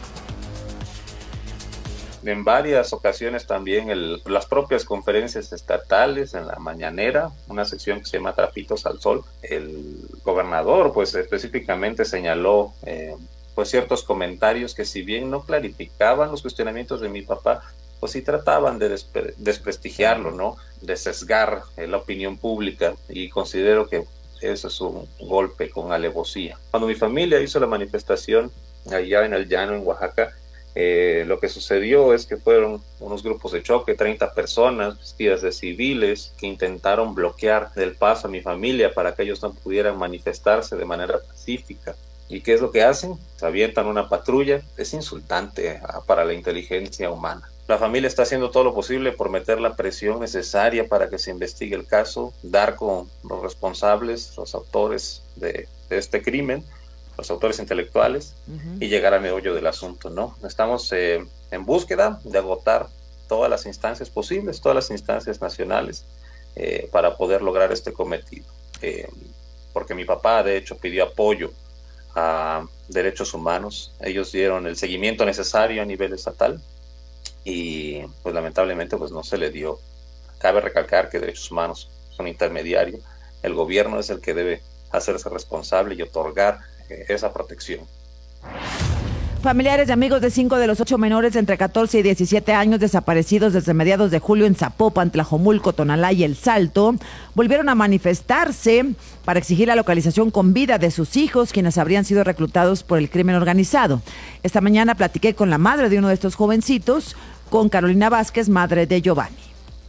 En varias ocasiones también el, las propias conferencias estatales en la mañanera, una sección que se llama Trapitos al Sol, el gobernador pues específicamente señaló eh, pues ciertos comentarios que si bien no clarificaban los cuestionamientos de mi papá, pues sí trataban de despre- desprestigiarlo, ¿no? De sesgar eh, la opinión pública, y considero que eso es un golpe con alevosía. Cuando mi familia hizo la manifestación allá en el llano, en Oaxaca, eh, lo que sucedió es que fueron unos grupos de choque, treinta personas vestidas de civiles, que intentaron bloquear el paso a mi familia para que ellos no pudieran manifestarse de manera pacífica. ¿Y qué es lo que hacen? Se avientan una patrulla. Es insultante ah, para la inteligencia humana. La familia está haciendo todo lo posible por meter la presión necesaria para que se investigue el caso, dar con los responsables, los autores de, de este crimen, los autores intelectuales, uh-huh. y llegar al meollo del asunto, ¿no? Estamos eh, en búsqueda de agotar todas las instancias posibles, todas las instancias nacionales, eh, para poder lograr este cometido. Eh, porque mi papá, de hecho, pidió apoyo a derechos humanos. Ellos dieron el seguimiento necesario a nivel estatal y pues lamentablemente pues no se le dio. Cabe recalcar que derechos humanos son intermediarios, el gobierno es el que debe hacerse responsable y otorgar eh, esa protección. Familiares y amigos de cinco de los ocho menores de entre catorce y diecisiete años desaparecidos desde mediados de julio en Zapopan, Tlajomulco, Tonalá y El Salto volvieron a manifestarse para exigir la localización con vida de sus hijos, quienes habrían sido reclutados por el crimen organizado. Esta mañana platiqué con la madre de uno de estos jovencitos, con Carolina Vázquez, madre de Giovanni.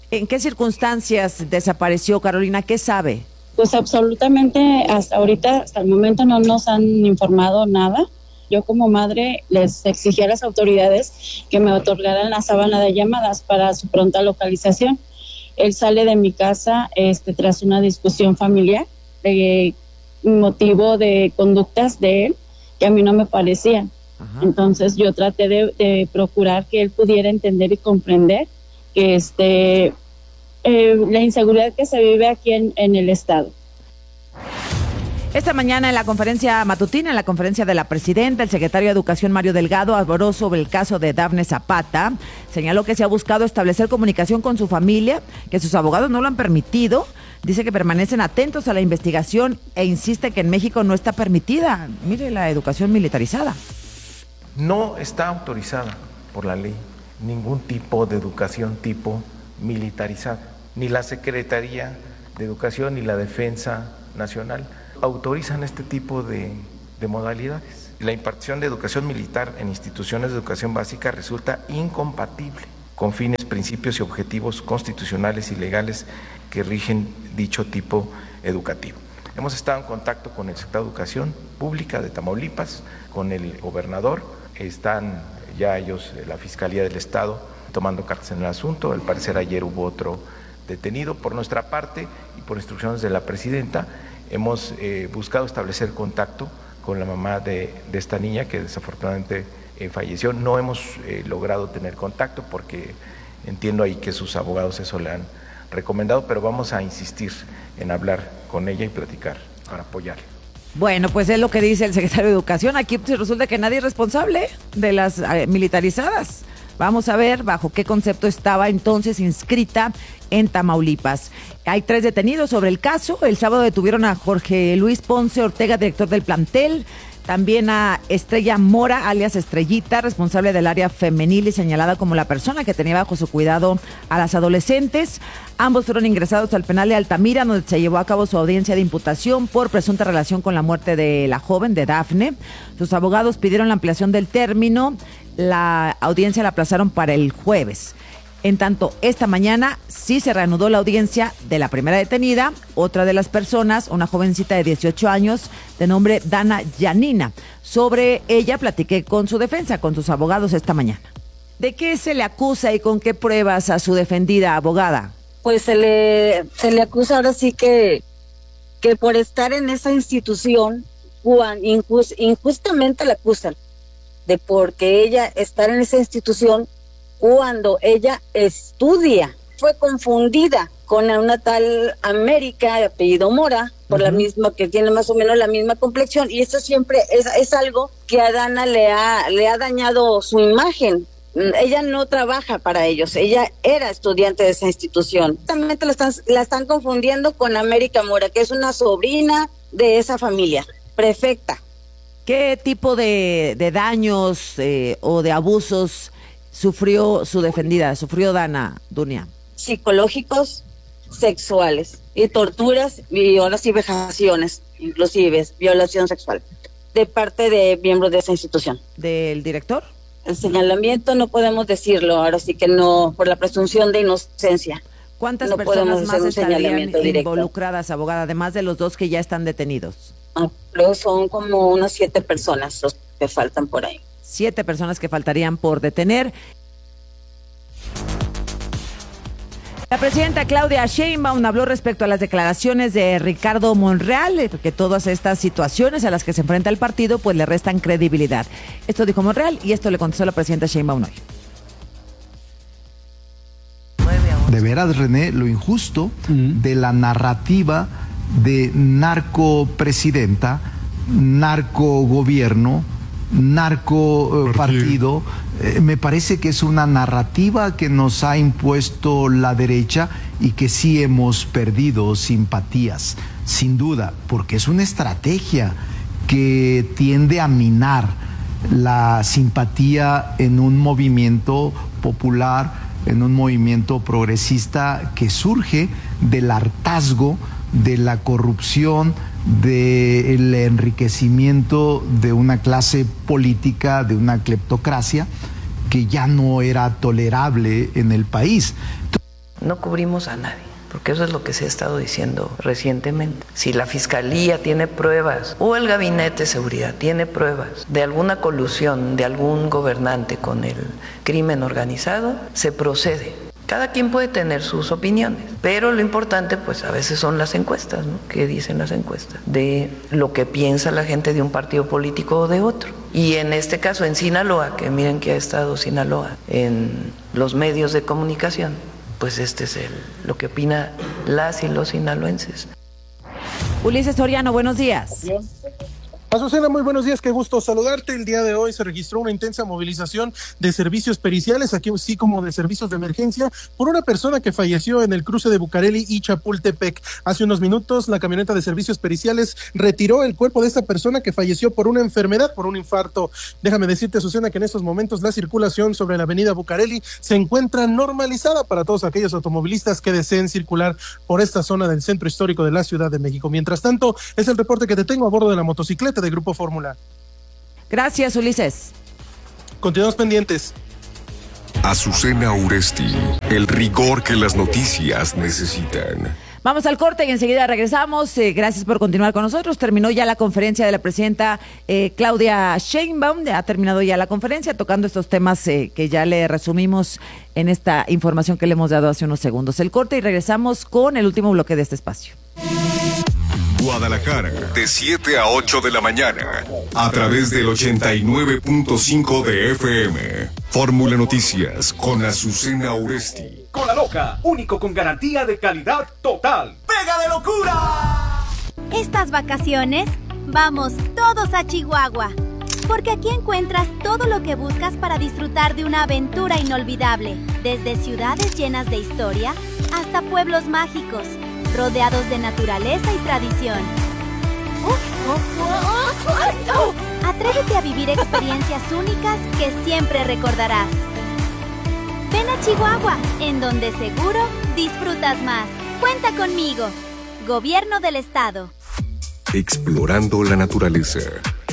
¿En qué circunstancias desapareció, Carolina? ¿Qué sabe? Pues absolutamente hasta ahorita, hasta el momento no nos han informado nada. Yo como madre les exigí a las autoridades que me otorgaran la sábana de llamadas para su pronta localización. Él sale de mi casa este, tras una discusión familiar de motivo de conductas de él que a mí no me parecían. Ajá. Entonces yo traté de, de procurar que él pudiera entender y comprender que este eh, la inseguridad que se vive aquí en, en el estado. Esta mañana en la conferencia matutina, en la conferencia de la presidenta, el secretario de Educación Mario Delgado habló sobre el caso de Dafne Zapata. Señaló que se ha buscado establecer comunicación con su familia, que sus abogados no lo han permitido. Dice que permanecen atentos a la investigación e insiste que en México no está permitida. Mire, la educación militarizada. No está autorizada por la ley ningún tipo de educación tipo militarizada. Ni la Secretaría de Educación ni la Defensa Nacional autorizan este tipo de, de modalidades. La impartición de educación militar en instituciones de educación básica resulta incompatible con fines, principios y objetivos constitucionales y legales que rigen dicho tipo educativo. Hemos estado en contacto con el secretario de Educación Pública de Tamaulipas, con el gobernador, están ya ellos, la Fiscalía del Estado, tomando cartas en el asunto. Al parecer ayer hubo otro detenido. Por nuestra parte y por instrucciones de la presidenta, hemos eh, buscado establecer contacto con la mamá de, de esta niña que desafortunadamente eh, falleció. No hemos eh, logrado tener contacto porque entiendo ahí que sus abogados eso le han recomendado, pero vamos a insistir en hablar con ella y platicar para apoyarla. Bueno, pues es lo que dice el secretario de Educación. Aquí pues, resulta que nadie es responsable de las eh, militarizadas. Vamos a ver bajo qué concepto estaba entonces inscrita en Tamaulipas. Hay tres detenidos sobre el caso. El sábado detuvieron a Jorge Luis Ponce Ortega, director del plantel. También a Estrella Mora, alias Estrellita, responsable del área femenil y señalada como la persona que tenía bajo su cuidado a las adolescentes. Ambos fueron ingresados al penal de Altamira, donde se llevó a cabo su audiencia de imputación por presunta relación con la muerte de la joven, de Dafne. Sus abogados pidieron la ampliación del término. La audiencia la aplazaron para el jueves. En tanto, esta mañana sí se reanudó la audiencia de la primera detenida, otra de las personas, una jovencita de dieciocho años de nombre Dana Yanina. Sobre ella platiqué con su defensa, con sus abogados esta mañana. ¿De qué se le acusa y con qué pruebas a su defendida abogada? Pues se le, se le acusa ahora sí que, que por estar en esa institución, injust, injustamente la acusan de porque ella estar en esa institución cuando ella estudia. Fue confundida con una tal América de apellido Mora, por uh-huh. la misma, que tiene más o menos la misma complexión, y eso siempre es, es algo que a Dana le ha, le ha dañado su imagen. Ella no trabaja para ellos, ella era estudiante de esa institución. También la están, la están confundiendo con América Mora, que es una sobrina de esa familia, prefecta. ¿Qué tipo de, de daños eh, o de abusos sufrió su defendida, sufrió Dana, Dunia? Psicológicos, sexuales y torturas y ahora sí vejaciones, inclusive violación sexual de parte de miembros de esa institución. ¿Del director? El señalamiento no podemos decirlo, ahora sí que no, por la presunción de inocencia. ¿Cuántas no personas más estarían directo. involucradas, abogada, además de los dos que ya están detenidos? Ah, pero son como unas siete personas los que faltan por ahí. Siete personas que faltarían por detener. La presidenta Claudia Sheinbaum habló respecto a las declaraciones de Ricardo Monreal, que todas estas situaciones a las que se enfrenta el partido pues le restan credibilidad. Esto dijo Monreal y esto le contestó la presidenta Sheinbaum hoy. De veras, René, lo injusto mm. de la narrativa de narcopresidenta, narcogobierno, narco eh, partido, eh, me parece que es una narrativa que nos ha impuesto la derecha y que sí hemos perdido simpatías, sin duda, porque es una estrategia que tiende a minar la simpatía en un movimiento popular, en un movimiento progresista que surge del hartazgo, de la corrupción, del enriquecimiento de una clase política, de una cleptocracia que ya no era tolerable en el país. no cubrimos a nadie, porque eso es lo que se ha estado diciendo recientemente. Si la Fiscalía tiene pruebas o el Gabinete de Seguridad tiene pruebas de alguna colusión de algún gobernante con el crimen organizado, se procede. Cada quien puede tener sus opiniones, pero lo importante pues a veces son las encuestas, ¿no? ¿Qué dicen las encuestas? De lo que piensa la gente de un partido político o de otro. Y en este caso en Sinaloa, que miren que ha estado Sinaloa en los medios de comunicación, pues este es el, lo que opina las y los sinaloenses. Ulises Soriano, buenos días. Azucena, muy buenos días, qué gusto saludarte. El día de hoy se registró una intensa movilización de servicios periciales, aquí así como de servicios de emergencia, por una persona que falleció en el cruce de Bucareli y Chapultepec. Hace unos minutos, la camioneta de servicios periciales retiró el cuerpo de esta persona que falleció por una enfermedad, por un infarto. Déjame decirte, Azucena, que en estos momentos la circulación sobre la avenida Bucareli se encuentra normalizada para todos aquellos automovilistas que deseen circular por esta zona del centro histórico de la Ciudad de México. Mientras tanto, es el reporte que te tengo a bordo de la motocicleta de Grupo Fórmula. Gracias, Ulises. Continuamos pendientes. Azucena Uresti, el rigor que las noticias necesitan. Vamos al corte y enseguida regresamos. Eh, gracias por continuar con nosotros. Terminó ya la conferencia de la presidenta eh, Claudia Sheinbaum. Ha terminado ya la conferencia tocando estos temas eh, que ya le resumimos en esta información que le hemos dado hace unos segundos. El corte y regresamos con el último bloque de este espacio. Guadalajara, de siete a ocho de la mañana, a través del ochenta y nueve punto cinco de F M. Fórmula Noticias con Azucena Uresti. Cola Loca, único con garantía de calidad total. ¡Pega de locura! Estas vacaciones, vamos todos a Chihuahua, porque aquí encuentras todo lo que buscas para disfrutar de una aventura inolvidable, desde ciudades llenas de historia hasta pueblos mágicos, rodeados de naturaleza y tradición. ¡Oh, oh, oh, oh, oh! Atrévete a vivir experiencias únicas que siempre recordarás. Ven a Chihuahua, en donde seguro disfrutas más. Cuenta conmigo. Gobierno del Estado. Explorando la naturaleza.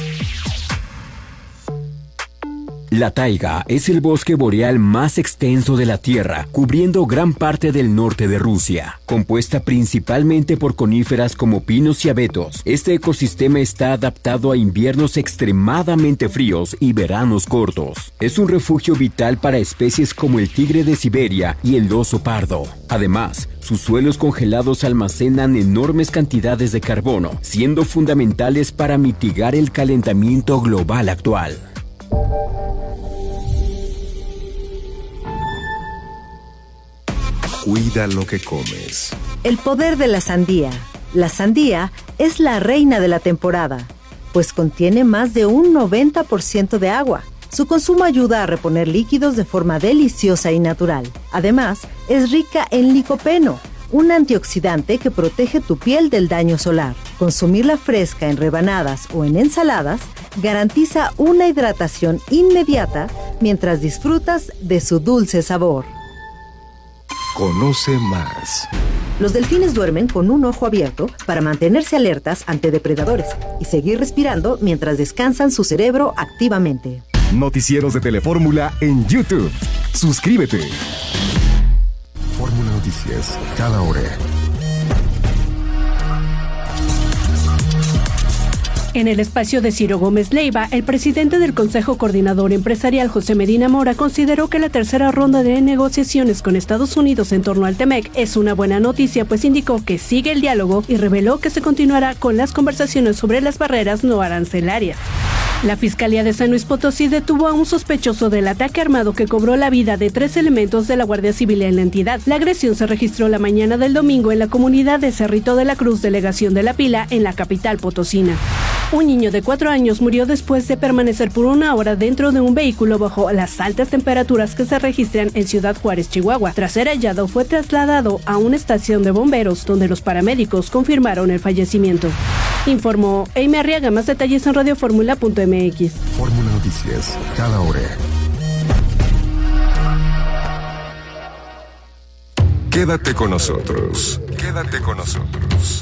La taiga es el bosque boreal más extenso de la Tierra, cubriendo gran parte del norte de Rusia. Compuesta principalmente por coníferas como pinos y abetos, este ecosistema está adaptado a inviernos extremadamente fríos y veranos cortos. Es un refugio vital para especies como el tigre de Siberia y el oso pardo. Además, sus suelos congelados almacenan enormes cantidades de carbono, siendo fundamentales para mitigar el calentamiento global actual. Cuida lo que comes. El poder de la sandía. La sandía es la reina de la temporada, pues contiene más de un noventa por ciento de agua. Su consumo ayuda a reponer líquidos de forma deliciosa y natural. Además, es rica en licopeno, un antioxidante que protege tu piel del daño solar. Consumirla fresca en rebanadas o en ensaladas garantiza una hidratación inmediata mientras disfrutas de su dulce sabor. Conoce más. Los delfines duermen con un ojo abierto para mantenerse alertas ante depredadores y seguir respirando mientras descansan su cerebro activamente. Noticieros de Telefórmula en YouTube. Suscríbete. Fórmula Noticias, cada hora. En el espacio de Ciro Gómez Leiva, el presidente del Consejo Coordinador Empresarial, José Medina Mora, consideró que la tercera ronda de negociaciones con Estados Unidos en torno al T-MEC es una buena noticia, pues indicó que sigue el diálogo y reveló que se continuará con las conversaciones sobre las barreras no arancelarias. La Fiscalía de San Luis Potosí detuvo a un sospechoso del ataque armado que cobró la vida de tres elementos de la Guardia Civil en la entidad. La agresión se registró la mañana del domingo en la comunidad de Cerrito de la Cruz, delegación de La Pila, en la capital potosina. Un niño de cuatro años murió después de permanecer por una hora dentro de un vehículo bajo las altas temperaturas que se registran en Ciudad Juárez, Chihuahua. Tras ser hallado, fue trasladado a una estación de bomberos, donde los paramédicos confirmaron el fallecimiento. Informó Eime Arriaga. Más detalles en radioformula punto m x. Fórmula Noticias, cada hora. Quédate con nosotros. Quédate con nosotros.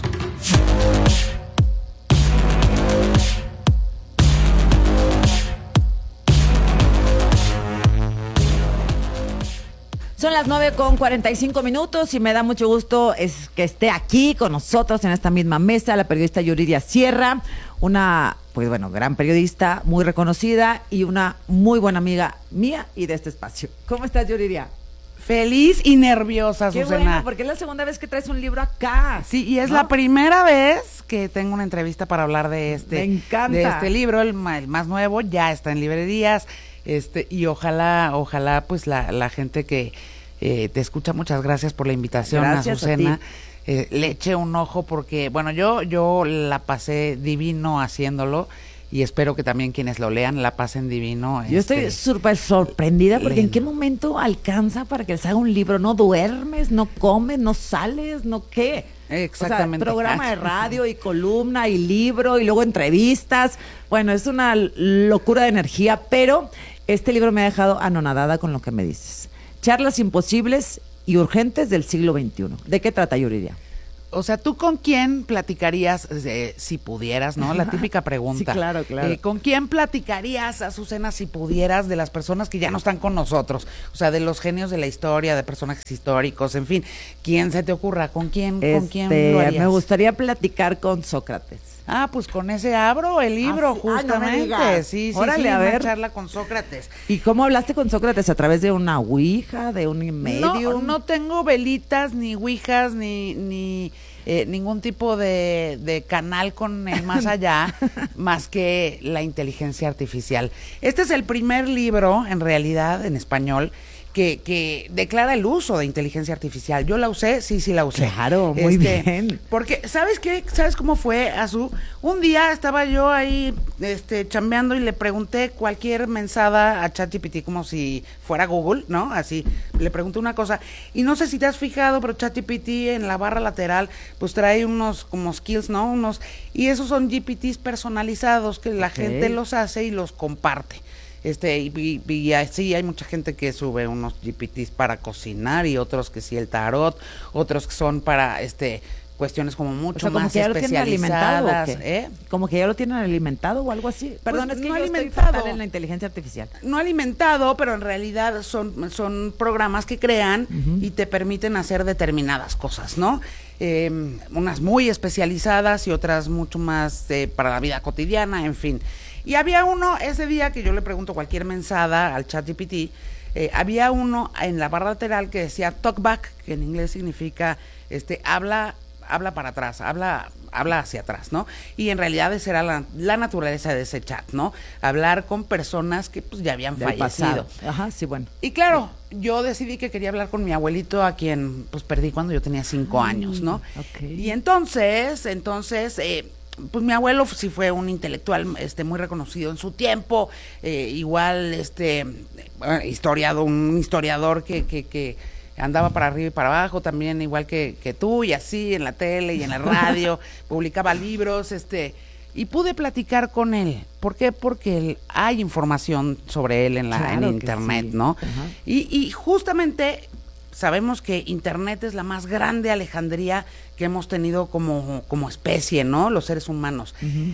Son las nueve con cuarenta y cinco minutos y me da mucho gusto es que esté aquí con nosotros en esta misma mesa la periodista Yuridia Sierra, una, pues bueno, gran periodista, muy reconocida y una muy buena amiga mía y de este espacio. ¿Cómo estás, Yuridia? Feliz y nerviosa, Qué Susana. bueno, porque es la segunda vez que traes un libro acá. Sí, y es ¿no? la primera vez que tengo una entrevista para hablar de este, Me encanta. de este libro, el, el más nuevo, ya está en librerías, este, y ojalá, ojalá, pues la, la gente que eh, te escucha, muchas gracias por la invitación, Gracias Azucena. a ti. Eh, le eché un ojo porque, bueno, yo, yo la pasé divino haciéndolo. Y espero que también quienes lo lean la pasen divino. Yo este, estoy súper sorprendida porque leen. ¿en qué momento alcanza para que les haga un libro? ¿No duermes, no comes, no sales, no qué? Exactamente. O sea, programa de radio y columna y libro y luego entrevistas. Bueno, es una locura de energía, pero este libro me ha dejado anonadada con lo que me dices. Charlas imposibles y urgentes del siglo veintiuno. ¿De qué trata, Yuridia? O sea, ¿tú con quién platicarías, eh, si pudieras, no? La típica pregunta. Sí, claro, claro. Eh, ¿Con quién platicarías, Azucena, si pudieras, de las personas que ya no están con nosotros? O sea, de los genios de la historia, de personajes históricos, en fin. ¿Quién se te ocurra? ¿Con quién, Este, ¿con quién lo harías? Me gustaría platicar con Sócrates. Ah, pues con ese abro el libro, Ah, sí. Ah, no me justamente. digas. sí, sí, Órale, sí, a una ver. charla con Sócrates. ¿Y cómo hablaste con Sócrates? ¿A través de una ouija, de un medium? No, no tengo velitas, ni ouijas, ni... ni Eh, ningún tipo de, de canal con el más allá, más que la inteligencia artificial. Este es el primer libro, en realidad, en español, que, que declara el uso de inteligencia artificial. ¿Yo la usé? Sí, sí la usé. Claro, muy Este, bien. Porque, ¿sabes qué? ¿Sabes cómo fue, Azú? Un día estaba yo ahí este, chambeando y le pregunté cualquier mensada a ChatGPT como si fuera Google, ¿no? Así, le pregunté una cosa. Y no sé si te has fijado, pero ChatGPT en la barra lateral, pues trae unos como skills, ¿no? Unos, y esos son G P Ts personalizados que la Ok. gente los hace y los comparte. Este, y, y, y así hay mucha gente que sube unos G P Ts para cocinar y otros que sí el tarot, otros que son para este cuestiones como mucho O sea, como más que ya lo tienen alimentado, ¿o especializadas, qué? ¿eh? Como que ya lo tienen alimentado o algo así. Perdón, Pues es que no yo estoy alimentado. fatal en la inteligencia artificial. No alimentado, pero en realidad son, son programas que crean y te permiten hacer determinadas cosas, ¿no? Eh, unas muy especializadas y otras mucho más eh, para la vida cotidiana, en fin. Y había uno, ese día que yo le pregunto cualquier mensada al ChatGPT, eh, había uno en la barra lateral que decía talkback, que en inglés significa este habla habla para atrás, habla habla hacia atrás, ¿no? Y en realidad esa era la, la naturaleza de ese chat, ¿no? Hablar con personas que pues ya habían Del fallecido. pasado. Ajá, sí, bueno. Y claro, yo decidí que quería hablar con mi abuelito, a quien pues perdí cuando yo tenía cinco años, ¿no? Ok. Y entonces, entonces, eh, pues mi abuelo sí fue un intelectual este muy reconocido en su tiempo, eh, igual este bueno, historiado, un historiador que, que, que andaba para arriba y para abajo, también igual que, que tú, y así en la tele y en la radio, publicaba libros, este, y pude platicar con él. ¿Por qué? Porque él, hay información sobre él en la Claro en que internet, sí. ¿no? Ajá. Y, y justamente sabemos que internet es la más grande alejandría que hemos tenido como, como especie, ¿no? Los seres humanos.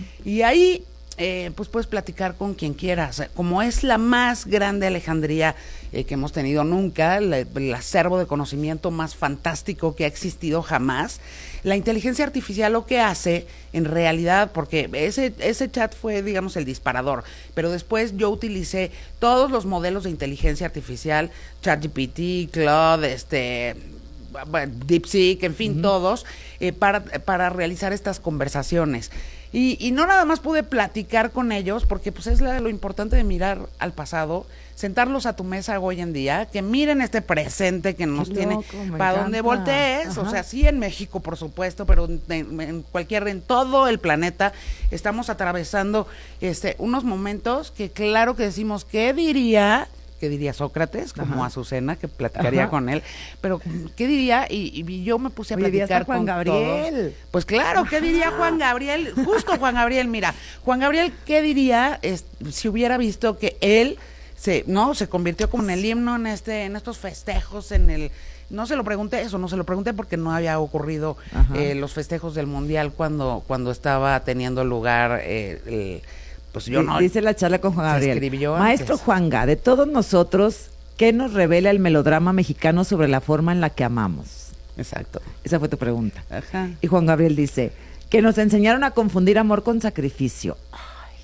Y ahí, eh, pues puedes platicar con quien quieras. Como es la más grande alejandría eh, que hemos tenido nunca, la- el acervo de conocimiento más fantástico que ha existido jamás, la inteligencia artificial lo que hace, en realidad, porque ese, ese chat fue, digamos, el disparador, pero después yo utilicé todos los modelos de inteligencia artificial, ChatGPT, Claude, este... bueno, DeepSeek, en fin, todos, eh, para, para realizar estas conversaciones. Y, y no nada más pude platicar con ellos, porque pues es la- lo importante de mirar al pasado, sentarlos a tu mesa hoy en día, que miren este presente que nos Qué tiene loco, me para encanta. donde voltees, o Ajá. sea, sí en México, por supuesto, pero en, en cualquier, en todo el planeta, estamos atravesando este unos momentos que claro que decimos, ¿qué diría? ¿Qué diría Sócrates? Como Ajá. Azucena, que platicaría Ajá. con él. Pero, ¿qué diría? Y, y yo me puse a Oye, diría platicar hasta Juan con Gabriel. todos. Pues claro, ¿qué diría Juan Gabriel? Justo Juan Gabriel, mira, Juan Gabriel, ¿qué diría es, si hubiera visto que él se, no, se convirtió como en el himno en este, en estos festejos, en el, no se lo pregunté eso, no se lo pregunté porque no había ocurrido eh, los festejos del Mundial cuando, cuando estaba teniendo lugar eh, el, pues yo Di- no. Dice la charla con Juan se Gabriel. escribió Maestro antes. Juanga, de todos nosotros, ¿qué nos revela el melodrama mexicano sobre la forma en la que amamos? Exacto. Esa fue tu pregunta. Ajá. Y Juan Gabriel dice, que nos enseñaron a confundir amor con sacrificio. Ay.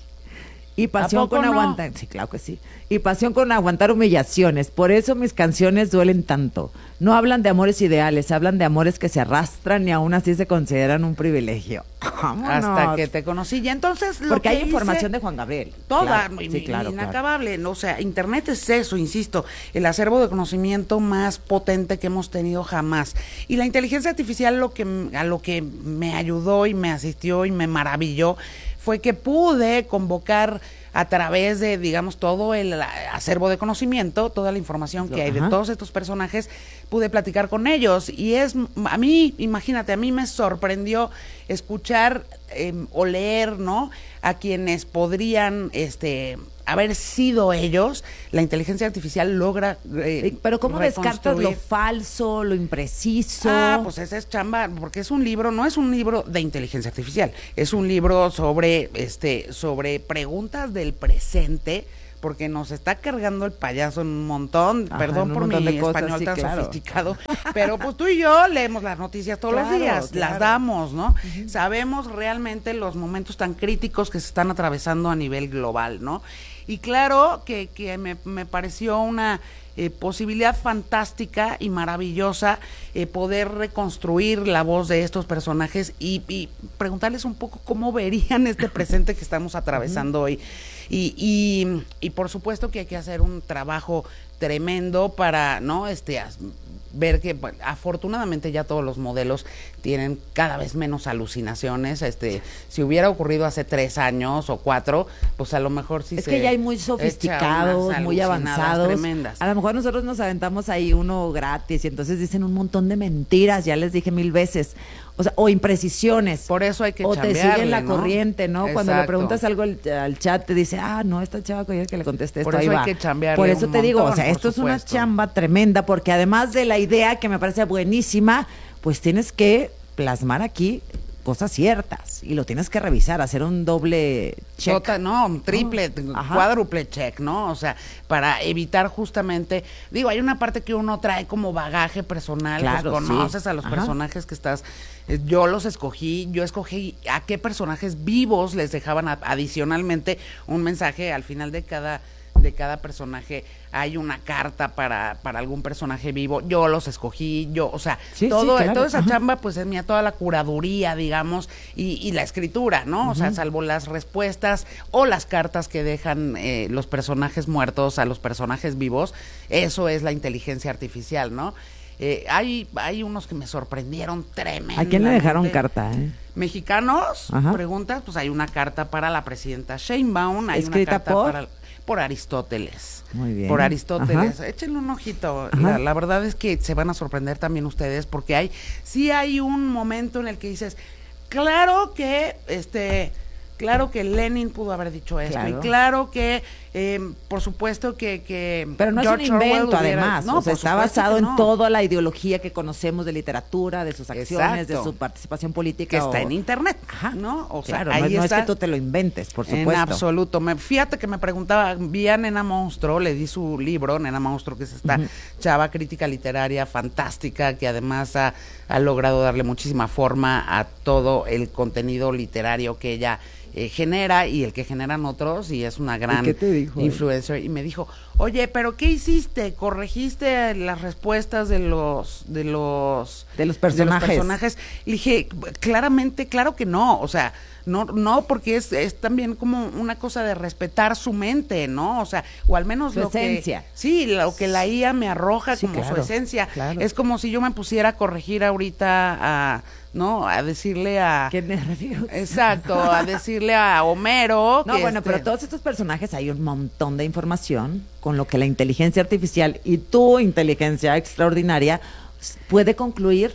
Y pasión con no? aguantar. Sí, claro que sí. Y pasión con aguantar humillaciones. Por eso mis canciones duelen tanto. No hablan de amores ideales, hablan de amores que se arrastran y aún así se consideran un privilegio. Vámonos. Hasta que te conocí. Y entonces lo Porque que hay información hice, de Juan Gabriel. Toda, Claro, muy, sí, claro, inacabable. Claro. O sea, Internet es eso, insisto, el acervo de conocimiento más potente que hemos tenido jamás. Y la inteligencia artificial lo que a lo que me ayudó y me asistió y me maravilló fue que pude convocar a través de, digamos, todo el acervo de conocimiento, toda la información que hay de Ajá. todos estos personajes, pude platicar con ellos. Y es, a mí, imagínate, a mí me sorprendió escuchar eh, o leer, ¿no?, a quienes podrían, este... haber sido ellos. La inteligencia artificial logra eh, pero ¿cómo descartas lo reconstruir. falso, lo impreciso? Ah, pues esa es chamba, porque es un libro, no es un libro de inteligencia artificial, es un libro sobre este sobre preguntas del presente, porque nos está cargando el payaso en un montón, Ajá, perdón un por mi montón de cosas, español sí, tan claro. sofisticado, pero pues tú y yo leemos las noticias todos Claro, los días, claro. las damos, ¿no? Uh-huh. Sabemos realmente los momentos tan críticos que se están atravesando a nivel global, ¿no? Y claro que, que me, me pareció una eh, posibilidad fantástica y maravillosa eh, poder reconstruir la voz de estos personajes y, y preguntarles un poco cómo verían este presente que estamos atravesando hoy. Y, y, y por supuesto que hay que hacer un trabajo tremendo para, ¿no?, este, ver que bueno, afortunadamente ya todos los modelos tienen cada vez menos alucinaciones. Este, si hubiera ocurrido hace tres años o cuatro, pues a lo mejor sí es se que ya hay muy sofisticados, muy avanzados. Tremendas. A lo mejor nosotros nos aventamos ahí uno gratis y entonces dicen un montón de mentiras, ya les dije mil veces. O sea, o imprecisiones. Por eso hay que O te siguen la ¿no? corriente, ¿no? Exacto. Cuando le preguntas algo al, al chat, te dice, ah, no, esta chava que le contesté esto, Por eso ahí hay va. que chambearle Por eso un te digo, montón, o sea, por esto supuesto. es una chamba tremenda, porque además de la idea que me parece buenísima, pues tienes que plasmar aquí cosas ciertas y lo tienes que revisar, hacer un doble check. Tota, no, un triple, oh, cuádruple check, ¿no? O sea, para evitar justamente, digo, hay una parte que uno trae como bagaje personal, Claro, pues sí. conoces a los Ajá. personajes que estás, eh, yo los escogí, yo escogí a qué personajes vivos les dejaban a, adicionalmente un mensaje al final de cada de cada personaje. Hay una carta para, para algún personaje vivo, yo los escogí, yo, o sea, Sí, todo, sí, claro. toda esa Ajá. chamba, pues es mía, toda la curaduría, digamos, y, y la escritura, ¿no? Ujú. O sea, salvo las respuestas o las cartas que dejan eh, los personajes muertos a los personajes vivos, eso es la inteligencia artificial, ¿no? Eh, hay, hay unos que me sorprendieron tremendamente. ¿A quién le dejaron carta, eh? Mexicanos, Ajá. preguntas, pues hay una carta para la presidenta Sheinbaum, hay ¿Escrita una carta por? para por Aristóteles. Muy bien. Por Aristóteles. Ajá. Échenle un ojito. Ajá. La, la verdad es que se van a sorprender también ustedes, porque hay, sí hay un momento en el que dices, claro que este, claro que Lenin pudo haber dicho esto, Claro. y claro que eh, por supuesto que, que Pero no George es un invento, Orwell hubiera- además. no, o sea, por está supuesto basado que en no. toda la ideología que conocemos de literatura, de sus acciones, Exacto. de su participación política. Que está o- en internet, Ajá. ¿no? O sea, Claro, ahí no, no es está. que tú te lo inventes, por En supuesto. absoluto. Me, fíjate que me preguntaba, vi a Nena Monstruo, le di su libro, Nena Monstruo, que es esta Ujú. chava crítica literaria fantástica, que además ha, ha logrado darle muchísima forma a todo el contenido literario que ella eh, genera y el que generan otros, y es una gran qué te dijo, eh? influencer. Y me dijo, oye, ¿pero qué hiciste? ¿Corregiste las respuestas de los de los De los personajes. personajes? Le dije, claramente, claro que no, o sea, no, no, porque es, es también como una cosa de respetar su mente, ¿no? O sea, o al menos Su lo esencia. que sí, lo que la I A me arroja Sí, como claro, su esencia. claro. Es como si yo me pusiera a corregir ahorita a, ¿no? A decirle a Qué nervios. exacto, a decirle a Homero. No, que bueno, este- pero todos estos personajes hay un montón de información con lo que la inteligencia artificial y tu inteligencia extraordinaria puede concluir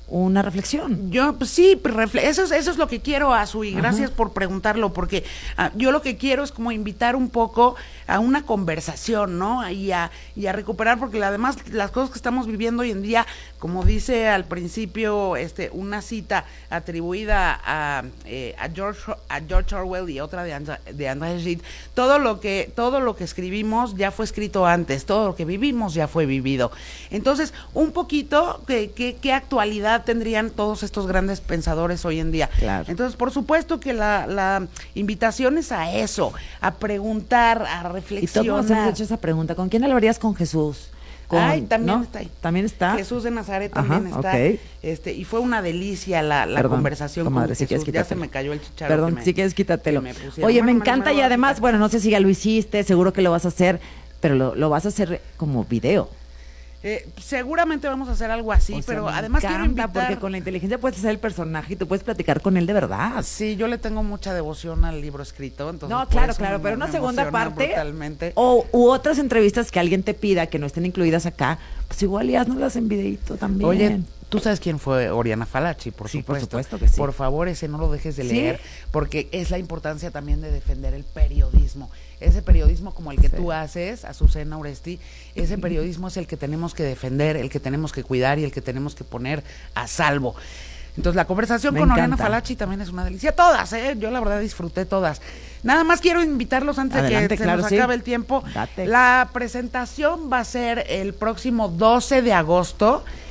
una reflexión. Yo, pues sí, refle- eso es, eso es lo que quiero, Azu, y gracias por preguntarlo, porque uh, yo lo que quiero es como invitar un poco a una conversación, ¿no? Y a, y a recuperar, porque además las cosas que estamos viviendo hoy en día, como dice al principio este una cita atribuida a, eh, a George a George Orwell y otra de André, de André Gide, todo lo que todo lo que escribimos ya fue escrito antes, todo lo que vivimos ya fue vivido. Entonces, un poquito qué qué qué actualidad tendrían todos estos grandes pensadores hoy en día. Claro. Entonces, por supuesto que la, la invitación es a eso, a preguntar, a reflexionar. Y todos nos hemos hecho esa pregunta, ¿con quién hablarías? Con Jesús. Con, Ay, también ¿no? está ahí. También está. Jesús de Nazaret también Ajá, está. okay. Este, y fue una delicia la, la Perdón, conversación comadre, con si Jesús. quieres Ya se quítatelo. me cayó el chicharro. Perdón, que me, si quieres quítatelo. que me pusieron. Oye, Bueno, me me- encanta me lo y voy a además, quitar. bueno, no sé si ya lo hiciste, seguro que lo vas a hacer, pero lo, lo vas a hacer como video. Eh, seguramente vamos a hacer algo así, O sea, pero me además quiero encanta, invitar. porque con la inteligencia puedes hacer el personaje y tú puedes platicar con él de verdad. Sí, yo le tengo mucha devoción al libro escrito, entonces. No, por claro, eso claro, me- pero una me segunda emociona parte brutalmente. o u otras entrevistas que alguien te pida que no estén incluidas acá, pues igual ya haznoslas en videíto también. Oye, ¿tú sabes quién fue Oriana Falachi? Por Sí, por supuesto. supuesto que sí. Por favor, ese no lo dejes de ¿Sí? leer, porque es la importancia también de defender el periodismo. Ese periodismo como el que Sí. tú haces, Azucena Oresti, ese periodismo es el que tenemos que defender, el que tenemos que cuidar y el que tenemos que poner a salvo. Entonces, la conversación Me con Oriana encanta. Falachi también es una delicia. Todas, ¿eh? Yo la verdad disfruté todas. Nada más quiero invitarlos antes de Adelante, que se claro, nos sí. acabe el tiempo. Date. La presentación va a ser el próximo doce de agosto